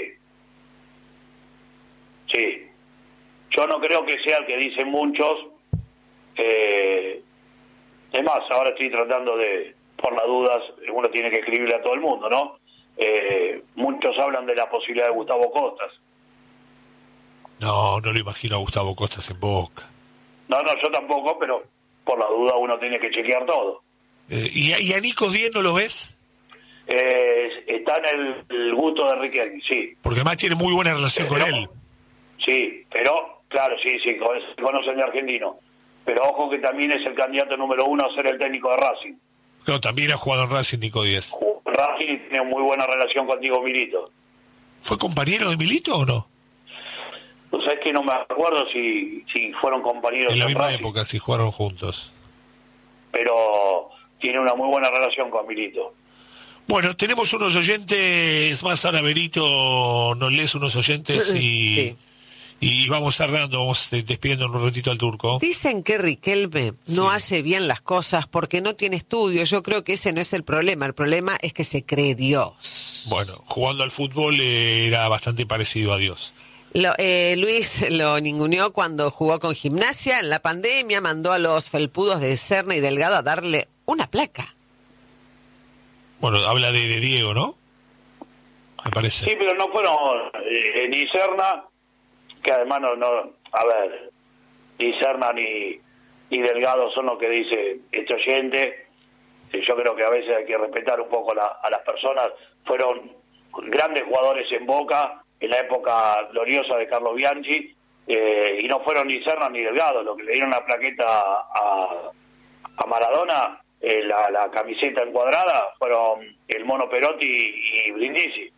Sí. Yo no creo que sea el que dicen muchos. Eh, es más, ahora estoy tratando de, por las dudas, uno tiene que escribirle a todo el mundo, ¿no? Eh, muchos hablan de la posibilidad de Gustavo Costas. No, no lo imagino a Gustavo Costas en Boca. No, no, yo tampoco, pero por la duda uno tiene que chequear todo. Eh, ¿y, a- ¿Y a Nico Díez no lo ves? Eh, está en el, el gusto de Riquelme, sí. Porque además tiene muy buena relación con Pero- él. Sí, pero, claro, sí, sí, con- se conocen de argentino. Pero ojo que también es el candidato número uno a ser el técnico de Racing. Claro, también ha jugado en Racing Nico Díez. Racing tiene muy buena relación con Diego Milito. ¿Fue compañero de Milito o no? ¿Tú sabes que no me acuerdo si, si fueron compañeros En la en misma Racing? época, si jugaron juntos. Pero tiene una muy buena relación con Milito. Bueno, tenemos unos oyentes, más ahora Berito nos lees unos oyentes y, Sí. y vamos cerrando, vamos eh, despidiendo un ratito al Turco. Dicen que Riquelme no Sí. hace bien las cosas porque no tiene estudio. Yo creo que ese no es el problema. El problema es que se cree Dios. Bueno, jugando al fútbol eh, era bastante parecido a Dios. Lo, eh, Luis lo ninguneó cuando jugó con Gimnasia en la pandemia, mandó a los felpudos de Serna y Delgado a darle una placa. Bueno, habla de, de Diego, ¿no? Me parece. Sí, pero no fueron eh, ni Serna, que además no, no a ver, ni Serna ni, ni Delgado son lo que dice este oyente. Eh, Yo creo que a veces hay que respetar un poco la- a las personas. Fueron grandes jugadores en Boca en la época gloriosa de Carlos Bianchi, eh, y no fueron ni Serna ni Delgado. Lo que le dieron la plaqueta a, a Maradona, eh, la, la camiseta encuadrada, fueron el Mono Perotti y Brindisi.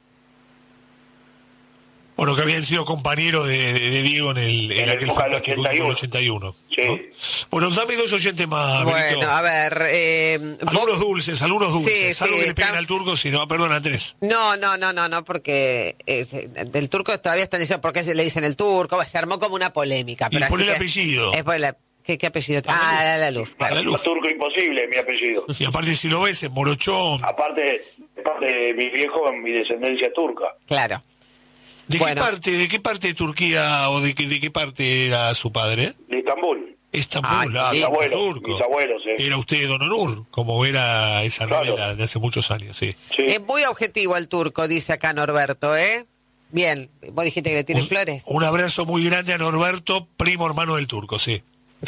Bueno, que habían sido compañeros de, de- de Diego en, el, en En la aquel época del fantástico ochenta y uno. ochenta y uno. Sí. ¿no? Bueno, dame dos oyentes más, Berito. Bueno, a ver. Eh, Algunos vos- dulces, algunos dulces. Sí, Salvo sí, que le peguen está- al Turco, si no, perdón, Andrés. No, no, no, no, no, porque eh, del turco todavía están diciendo por qué se le dicen el turco. Se armó como una polémica. Y pero por así el que- apellido. Es por el, ¿qué, ¿Qué apellido? La Ah, Luz. la, la luz, claro. La Luz. Turco imposible, mi apellido. Y aparte, si lo ves, en Morochón. Aparte, de parte de mi viejo, mi descendencia es turca. Claro. ¿De Bueno. qué parte, de qué parte de Turquía o de qué, de qué parte era su padre? De Estambul. Estambul, Ay, ah, qué Mis lindo. abuelos, turco. mis abuelos, eh. Era usted Don Onur, como era esa Claro. novela de hace muchos años, sí. Sí. Es muy objetivo el turco, dice acá Norberto, ¿eh? Bien, vos dijiste que le tiene Un, flores. un abrazo muy grande a Norberto, primo hermano del Turco, sí.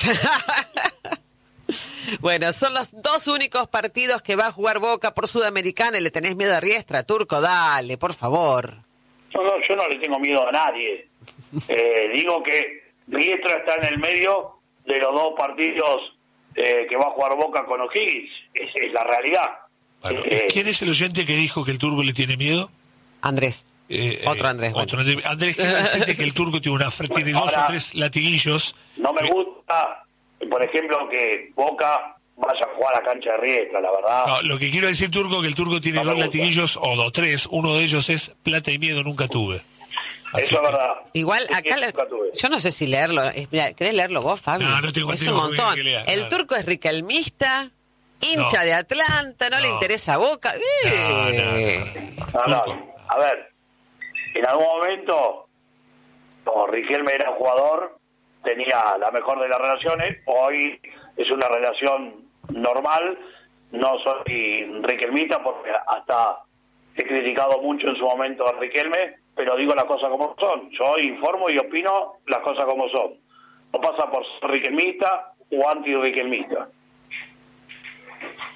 Bueno, son los dos únicos partidos que va a jugar Boca por Sudamericana y le tenés miedo a Riestra. Turco, dale, por favor. No, no, yo no le tengo miedo a nadie. Eh, digo que Riestra está en el medio de los dos partidos eh, que va a jugar Boca con O'Higgins. Es, es la realidad. Bueno, Eh, ¿quién es el oyente que dijo que el Turco le tiene miedo? Andrés. Eh, Otro eh, Andrés, bueno. Otro Andrés. Andrés, quiero decirte que el Turco tiene, una, fre- tiene dos ahora- o tres latiguillos. No me Eh, gusta, por ejemplo, que Boca vaya a jugar a cancha de Riestra, la verdad. No, lo que quiero decir, Turco, que el Turco tiene No me dos gusta. latiguillos, o dos, tres. Uno de ellos es plata y miedo nunca tuve. Así Eso es que- verdad. Igual Sí, acá, le- nunca tuve. yo no sé si leerlo. Es- mira, ¿querés leerlo vos, Fabio? No, no tengo- Es tengo un que- montón. que leer, el no. turco es riquelmista, hincha No. de Atlanta, no, le No. interesa Boca. No, Eh. no, no, no. No, no, Turco. a ver, en algún momento, como Riquelme era jugador, tenía la mejor de las relaciones. Hoy es una relación normal. No soy riquelmita porque hasta he criticado mucho en su momento a Riquelme, pero digo las cosas como son. Yo informo y opino las cosas como son. No pasa por ser riquelmista o anti-riquelmista.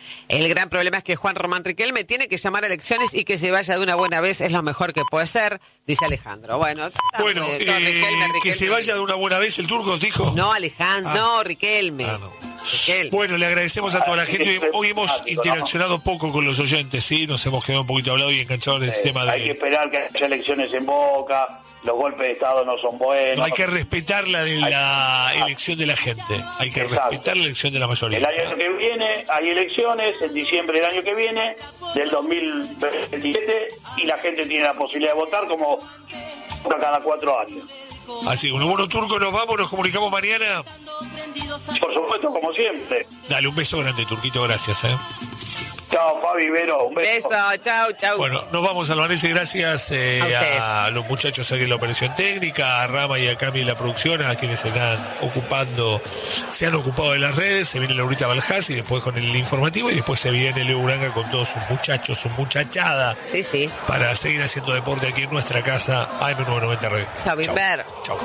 El gran problema es que Juan Román Riquelme tiene que llamar a elecciones y que se vaya de una buena vez es lo mejor que puede ser, dice Alejandro. Bueno, bueno eh, eh, Riquelme, Riquelme, que se vaya de una buena vez el turco, dijo. No, Alejandro, Ah. no, Riquelme. Ah, no. Riquelme. Bueno, le agradecemos a toda la gente. Hoy hemos interaccionado poco con los oyentes, ¿sí? Nos hemos quedado un poquito hablados y enganchados en el Eh, tema hay que de... esperar que haya elecciones en Boca, los golpes de Estado no son buenos. No, hay que respetar la de la Hay- elección de la gente. Hay que Exacto. respetar la elección de la mayoría. El año que viene hay elecciones, en diciembre del año que viene, del dos mil veintisiete, y la gente tiene la posibilidad de votar como cada cuatro años. Así, bueno, bueno, turco, nos vamos, nos comunicamos mañana. Por supuesto, como siempre. Dale, un beso grande, turquito, gracias, ¿eh? Chao, Fabi, Vero, un beso. Beso, chau, chau. Bueno, nos vamos, Albanese, gracias eh, A usted. a los muchachos aquí en la operación técnica, a Rama y a Cami en la producción, a quienes se están ocupando, se han ocupado de las redes. Se viene Laurita Baljás y después con el informativo, y después se viene Leo Uranga con todos sus muchachos, su muchachada, Sí, sí. para seguir haciendo deporte aquí en nuestra casa, A M novecientos noventa Radio. Chau, Bimber. Chau.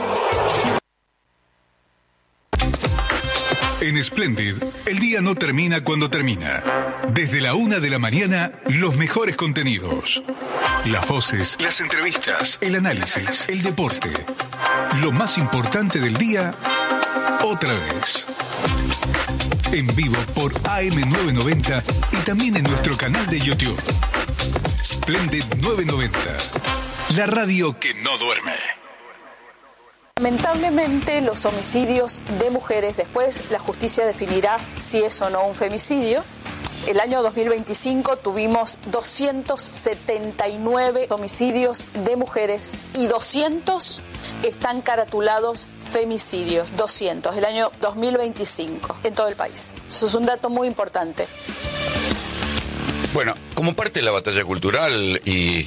En Splendid, el día no termina cuando termina. Desde la una de la mañana, los mejores contenidos. Las voces, las entrevistas, el análisis, el deporte. Lo más importante del día, otra vez. En vivo por A M novecientos noventa y también en nuestro canal de YouTube. Splendid novecientos noventa. La radio que no duerme. Lamentablemente, los homicidios de mujeres, después la justicia definirá si es o no un femicidio. El año dos mil veinticinco tuvimos doscientos setenta y nueve homicidios de mujeres y doscientos están caratulados femicidios. doscientos, el año dos mil veinticinco, en todo el país. Eso es un dato muy importante. Bueno, como parte de la batalla cultural y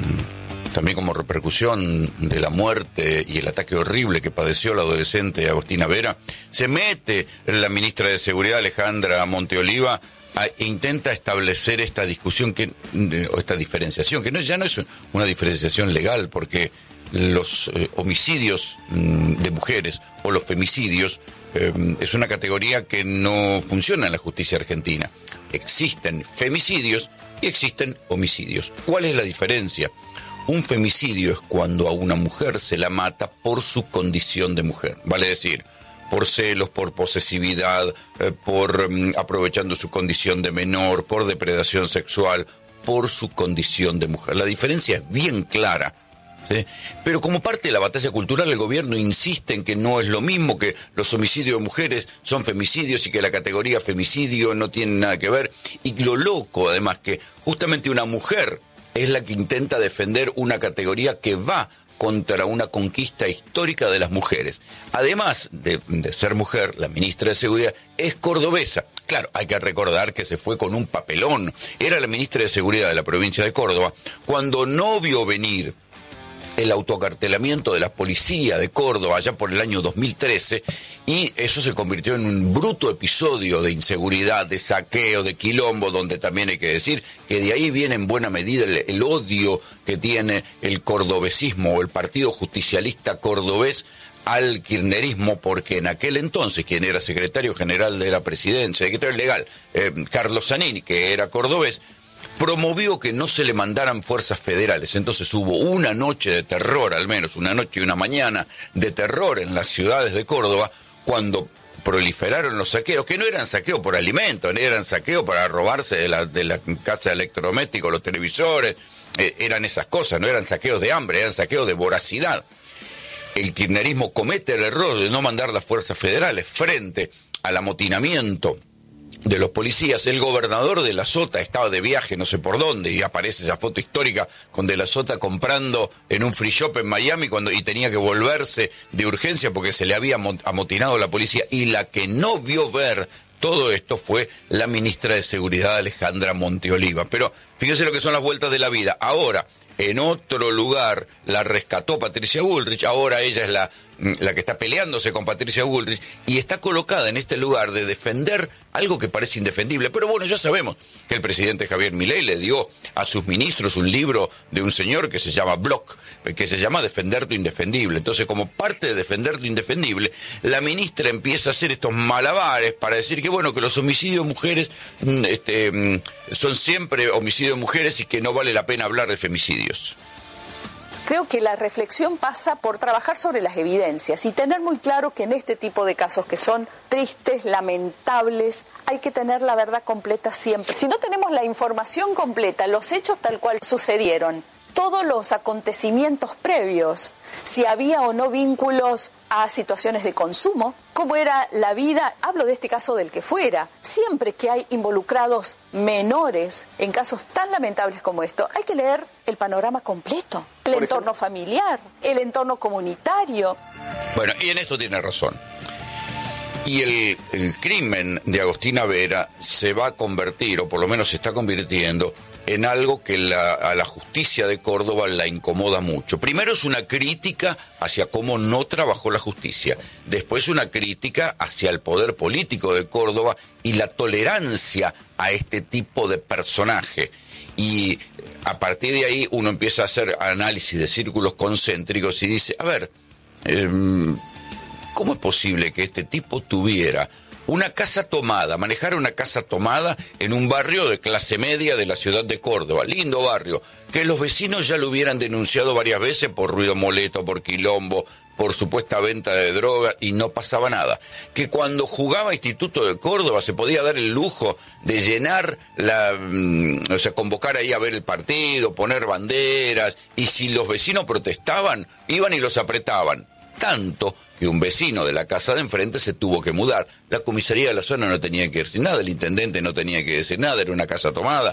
mm, también como repercusión de la muerte y el ataque horrible que padeció la adolescente Agostina Vera, se mete la ministra de Seguridad, Alejandra Monteoliva, a, e intenta establecer esta discusión, que, o esta diferenciación, que no, ya no es una diferenciación legal, porque los eh, homicidios mm, de mujeres o los femicidios eh, es una categoría que no funciona en la justicia argentina. Existen femicidios y existen homicidios. ¿Cuál es la diferencia? Un femicidio es cuando a una mujer se la mata por su condición de mujer, vale decir, por celos, por posesividad, eh, por mm, aprovechando su condición de menor, por depredación sexual, por su condición de mujer. La diferencia es bien clara. ¿Sí? Pero como parte de la batalla cultural, el gobierno insiste en que no es lo mismo, que los homicidios de mujeres son femicidios y que la categoría femicidio no tiene nada que ver. Y lo loco, además, que justamente una mujer es la que intenta defender una categoría que va contra una conquista histórica de las mujeres. Además de, de ser mujer, la ministra de Seguridad es cordobesa. Claro, hay que recordar que se fue con un papelón. Era la ministra de Seguridad de la provincia de Córdoba cuando no vio venir el autoacartelamiento de la policía de Córdoba allá por el año dos mil trece, y eso se convirtió en un bruto episodio de inseguridad, de saqueo, de quilombo, donde también hay que decir que de ahí viene en buena medida el, el odio que tiene el cordobesismo o el Partido Justicialista Cordobés al kirchnerismo, porque en aquel entonces quien era secretario general de la presidencia, secretario legal, eh, Carlos Zanini, que era cordobés, promovió que no se le mandaran fuerzas federales. Entonces hubo una noche de terror, al menos una noche y una mañana de terror en las ciudades de Córdoba, cuando proliferaron los saqueos, que no eran saqueos por alimentos, eran saqueos para robarse de la, de la casa de electrodomésticos, los televisores, eh, eran esas cosas, no eran saqueos de hambre, eran saqueos de voracidad. El kirchnerismo comete el error de no mandar las fuerzas federales frente al amotinamiento de los policías. El gobernador de La Sota estaba de viaje no sé por dónde, y aparece esa foto histórica con De La Sota comprando en un free shop en Miami cuando y tenía que volverse de urgencia porque se le había amotinado la policía. Y la que no vio ver todo esto fue la ministra de Seguridad, Alejandra Monteoliva. Pero Fíjense lo que son las vueltas de la vida. Ahora, en otro lugar la rescató Patricia Bullrich, ahora ella es la, la que está peleándose con Patricia Bullrich y está colocada en este lugar de defender algo que parece indefendible. Pero bueno, ya sabemos que el presidente Javier Milei le dio a sus ministros un libro de un señor que se llama Bloch, que se llama Defender lo Indefendible. Entonces, como parte de Defender lo Indefendible, la ministra empieza a hacer estos malabares para decir que bueno, que los homicidios de mujeres este, son siempre homicidios de mujeres y que no vale la pena hablar de femicidios. Creo que la reflexión pasa por trabajar sobre las evidencias y tener muy claro que en este tipo de casos que son tristes, lamentables, hay que tener la verdad completa siempre. Si no tenemos la información completa, los hechos tal cual sucedieron, todos los acontecimientos previos, si había o no vínculos a situaciones de consumo, cómo era la vida, hablo de este caso del que fuera, siempre que hay involucrados menores en casos tan lamentables como esto, hay que leer el panorama completo, el Por entorno ejemplo. familiar, el entorno comunitario. Bueno, y en esto tiene razón. Y el, el crimen de Agostina Vera se va a convertir, o por lo menos se está convirtiendo, en algo que la, a la justicia de Córdoba la incomoda mucho. Primero es una crítica hacia cómo no trabajó la justicia. Después una crítica hacia el poder político de Córdoba y la tolerancia a este tipo de personaje. Y a partir de ahí uno empieza a hacer análisis de círculos concéntricos y dice, a ver, eh, ¿cómo es posible que este tipo tuviera una casa tomada, manejar una casa tomada en un barrio de clase media de la ciudad de Córdoba, lindo barrio, que los vecinos ya lo hubieran denunciado varias veces por ruido molesto, por quilombo, por supuesta venta de droga y no pasaba nada? Que cuando jugaba Instituto de Córdoba se podía dar el lujo de llenar la, mm, o sea, convocar ahí a ver el partido, poner banderas, y si los vecinos protestaban, iban y los apretaban. Tanto que un vecino de la casa de enfrente se tuvo que mudar. La comisaría de la zona no tenía que decir nada, el intendente no tenía que decir nada, era una casa tomada.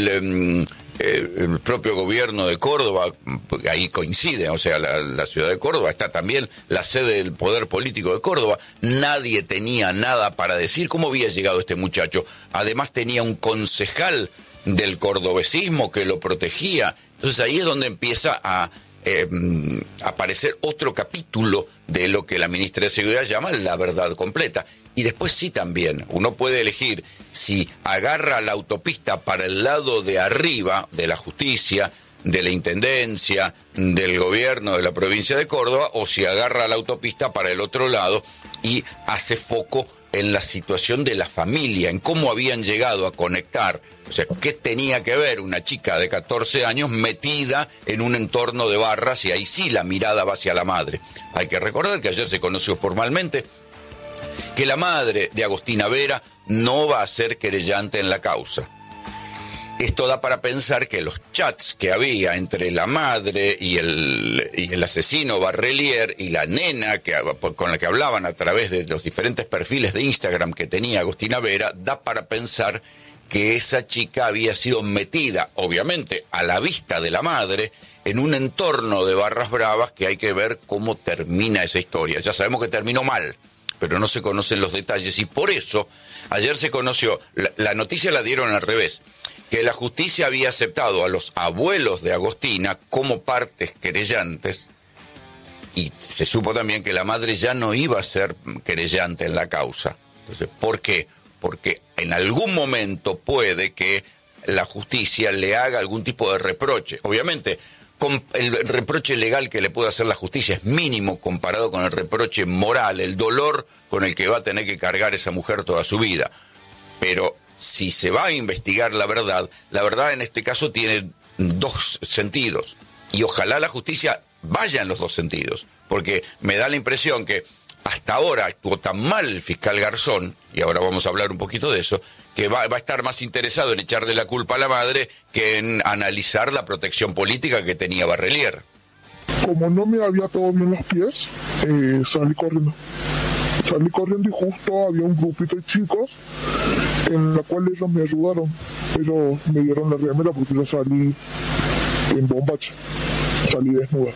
El, eh, el propio gobierno de Córdoba, ahí coincide, o sea, la, la ciudad de Córdoba está también la sede del poder político de Córdoba. Nadie tenía nada para decir cómo había llegado este muchacho. Además tenía un concejal del cordobesismo que lo protegía. Entonces ahí es donde empieza a Eh, aparecer otro capítulo de lo que la ministra de Seguridad llama la verdad completa. Y después sí también, uno puede elegir si agarra la autopista para el lado de arriba de la justicia, de la intendencia, del gobierno de la provincia de Córdoba, o si agarra la autopista para el otro lado y hace foco en la situación de la familia, en cómo habían llegado a conectar. O sea, ¿qué tenía que ver una chica de catorce años metida en un entorno de barras? Y ahí sí la mirada va hacia la madre. Hay que recordar que ayer se conoció formalmente que la madre de Agostina Vera no va a ser querellante en la causa. Esto da para pensar que los chats que había entre la madre y el, y el asesino Barrelier y la nena que, con la que hablaban a través de los diferentes perfiles de Instagram que tenía Agostina Vera, da para pensar que esa chica había sido metida, obviamente, a la vista de la madre, en un entorno de barras bravas que hay que ver cómo termina esa historia. Ya sabemos que terminó mal, pero no se conocen los detalles y por eso ayer se conoció, la, la noticia la dieron al revés, que la justicia había aceptado a los abuelos de Agostina como partes querellantes y se supo también que la madre ya no iba a ser querellante en la causa. Entonces, ¿por qué? Porque en algún momento puede que la justicia le haga algún tipo de reproche. Obviamente, con el reproche legal que le puede hacer la justicia es mínimo comparado con el reproche moral, el dolor con el que va a tener que cargar esa mujer toda su vida. Pero si se va a investigar la verdad, la verdad en este caso tiene dos sentidos. Y ojalá la justicia vaya en los dos sentidos, porque me da la impresión que hasta ahora actuó tan mal el fiscal Garzón, y ahora vamos a hablar un poquito de eso, que va, va a estar más interesado en echarle la culpa a la madre que en analizar la protección política que tenía Barrelier. Como no me había atado bien los pies, eh, salí corriendo. Salí corriendo y justo había un grupito de chicos en la cual ellos me ayudaron. Ellos me dieron la remera porque yo salí en bombacha, salí desnuda.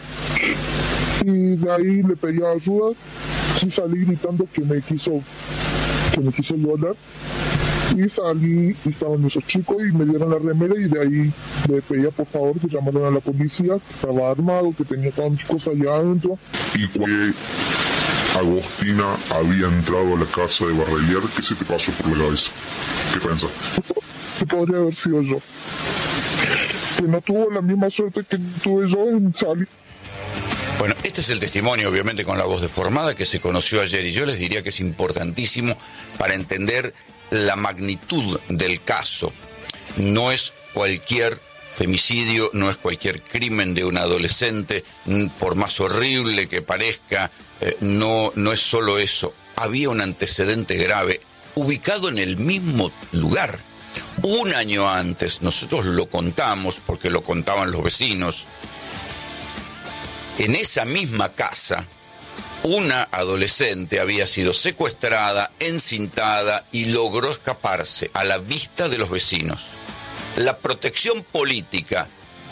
Y de ahí le pedí ayuda, sí salí gritando que me quiso, que me quiso violar. Y salí y estaban esos chicos y me dieron la remera y de ahí le pedía por favor que llamaran a la policía, que estaba armado, que tenía todas mis cosas allá adentro. Y cuando Agostina había entrado a la casa de Barrelier, ¿qué se te pasó por la cabeza? ¿Qué pensás? Que podría haber sido yo. Que no tuvo la misma suerte que tuve yo en salir. Bueno, este es el testimonio, obviamente, con la voz deformada que se conoció ayer, y yo les diría que es importantísimo para entender la magnitud del caso. No es cualquier femicidio, no es cualquier crimen de un adolescente, por más horrible que parezca, eh, no, no es solo eso. Había un antecedente grave, ubicado en el mismo lugar. Un año antes, nosotros lo contamos, porque lo contaban los vecinos, en esa misma casa, una adolescente había sido secuestrada, encintada y logró escaparse a la vista de los vecinos. La protección política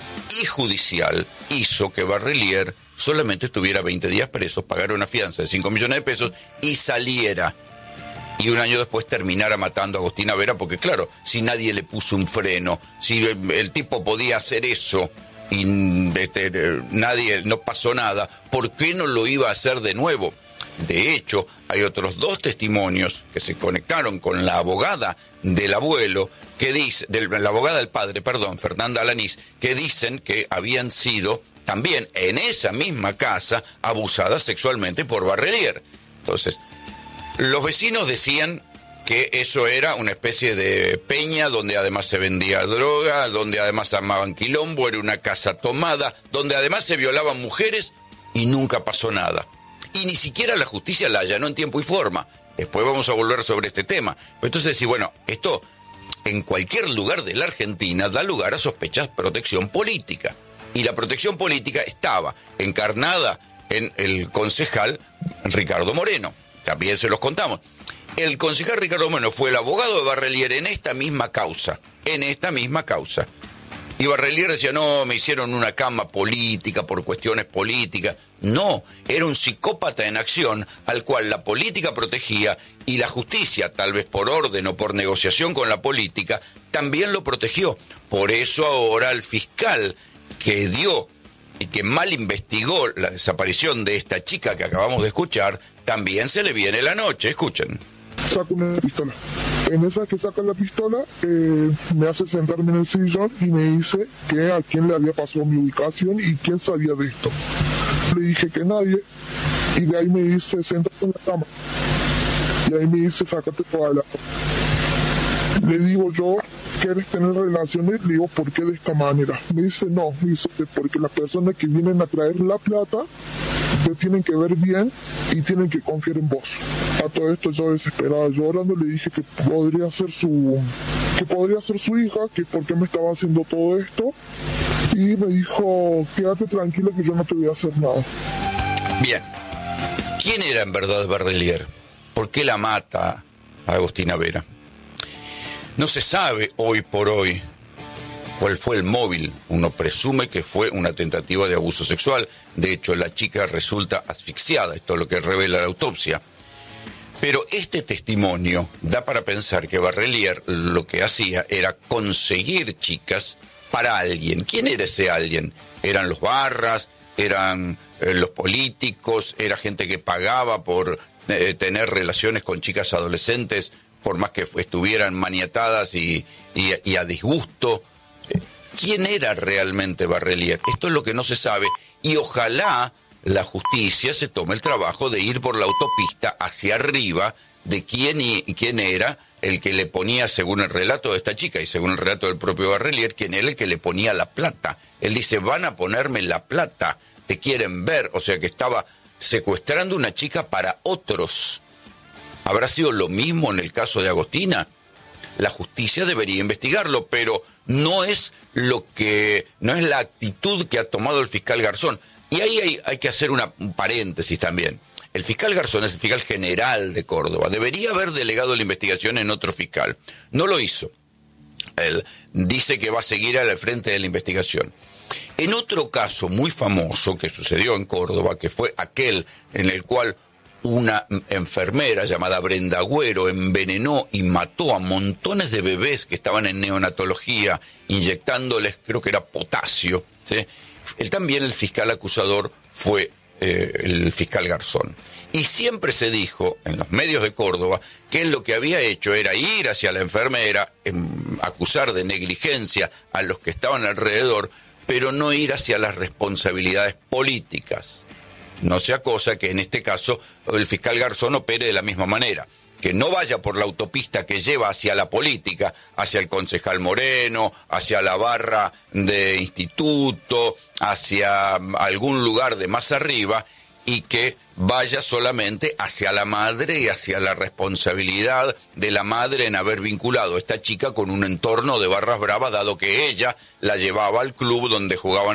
y judicial hizo que Barrelier solamente estuviera veinte días preso, pagara una fianza de cinco millones de pesos y saliera. Y un año después terminara matando a Agostina Vera, porque claro, si nadie le puso un freno, si el tipo podía hacer eso y este, nadie, no pasó nada, ¿por qué no lo iba a hacer de nuevo? De hecho, hay otros dos testimonios que se conectaron con la abogada del abuelo, que dice, de la abogada del padre, perdón, Fernanda Alanís, que dicen que habían sido también en esa misma casa abusadas sexualmente por Barrelier. Entonces, los vecinos decían que eso era una especie de peña donde además se vendía droga, donde además armaban quilombo, era una casa tomada, donde además se violaban mujeres y nunca pasó nada. Y ni siquiera la justicia la allanó en tiempo y forma. Después vamos a volver sobre este tema. Pero entonces decir, bueno, esto en cualquier lugar de la Argentina da lugar a sospechas de protección política. Y la protección política estaba encarnada en el concejal Ricardo Moreno. También se los contamos. El concejal Ricardo Moreno fue el abogado de Barrelier en esta misma causa, en esta misma causa. Y Barrelier decía, no, me hicieron una cama política por cuestiones políticas. No, era un psicópata en acción al cual la política protegía y la justicia, tal vez por orden o por negociación con la política, también lo protegió. Por eso ahora el fiscal que dio y que mal investigó la desaparición de esta chica que acabamos de escuchar, también se le viene la noche. Escuchen. Saco una pistola. En esa que saca la pistola, eh, me hace sentarme en el sillón y me dice que a quién le había pasado mi ubicación y quién sabía de esto. Le dije que nadie, y de ahí me dice, siéntate en la cama. Y ahí me dice, sácate toda la... Le digo yo, ¿quieres tener relaciones? Le digo, ¿por qué de esta manera? Me dice, no, me dice, porque las personas que vienen a traer la plata te tienen que ver bien y tienen que confiar en vos. A todo esto yo desesperada, llorando, le dije que podría ser su que podría ser su hija, que por qué me estaba haciendo todo esto, y me dijo, quédate tranquila que yo no te voy a hacer nada. Bien, ¿quién era en verdad Barrelier? ¿Por qué la mata a Agostina Vera? No se sabe hoy por hoy cuál fue el móvil. Uno presume que fue una tentativa de abuso sexual. De hecho, la chica resulta asfixiada. Esto es lo que revela la autopsia. Pero este testimonio da para pensar que Barrelier lo que hacía era conseguir chicas para alguien. ¿Quién era ese alguien? ¿Eran los barras? ¿Eran eh, los políticos? ¿Era gente que pagaba por eh, tener relaciones con chicas adolescentes, por más que estuvieran maniatadas y, y, y a disgusto? ¿Quién era realmente Barrelier? Esto es lo que no se sabe, y ojalá la justicia se tome el trabajo de ir por la autopista hacia arriba de quién, y, quién era el que le ponía, según el relato de esta chica y según el relato del propio Barrelier, quién era el que le ponía la plata. Él dice, van a ponerme la plata, te quieren ver, o sea que estaba secuestrando una chica para otros. ¿Habrá sido lo mismo en el caso de Agostina? La justicia debería investigarlo, pero no es lo que, no es la actitud que ha tomado el fiscal Garzón. Y ahí hay, hay que hacer una, un paréntesis también. El fiscal Garzón es el fiscal general de Córdoba. Debería haber delegado la investigación en otro fiscal. No lo hizo. Él dice que va a seguir al frente de la investigación. En otro caso muy famoso que sucedió en Córdoba, que fue aquel en el cual una enfermera llamada Brenda Agüero envenenó y mató a montones de bebés que estaban en neonatología, inyectándoles, creo que era potasio, ¿sí? Él también, el fiscal acusador, fue eh, el fiscal Garzón. Y siempre se dijo en los medios de Córdoba que él lo que había hecho era ir hacia la enfermera, eh, acusar de negligencia a los que estaban alrededor, pero no ir hacia las responsabilidades políticas. No sea cosa que en este caso el fiscal Garzón opere de la misma manera, que no vaya por la autopista que lleva hacia la política, hacia el concejal Moreno, hacia la barra de instituto, hacia algún lugar de más arriba, y que vaya solamente hacia la madre y hacia la responsabilidad de la madre en haber vinculado a esta chica con un entorno de barras bravas, dado que ella la llevaba al club donde jugaban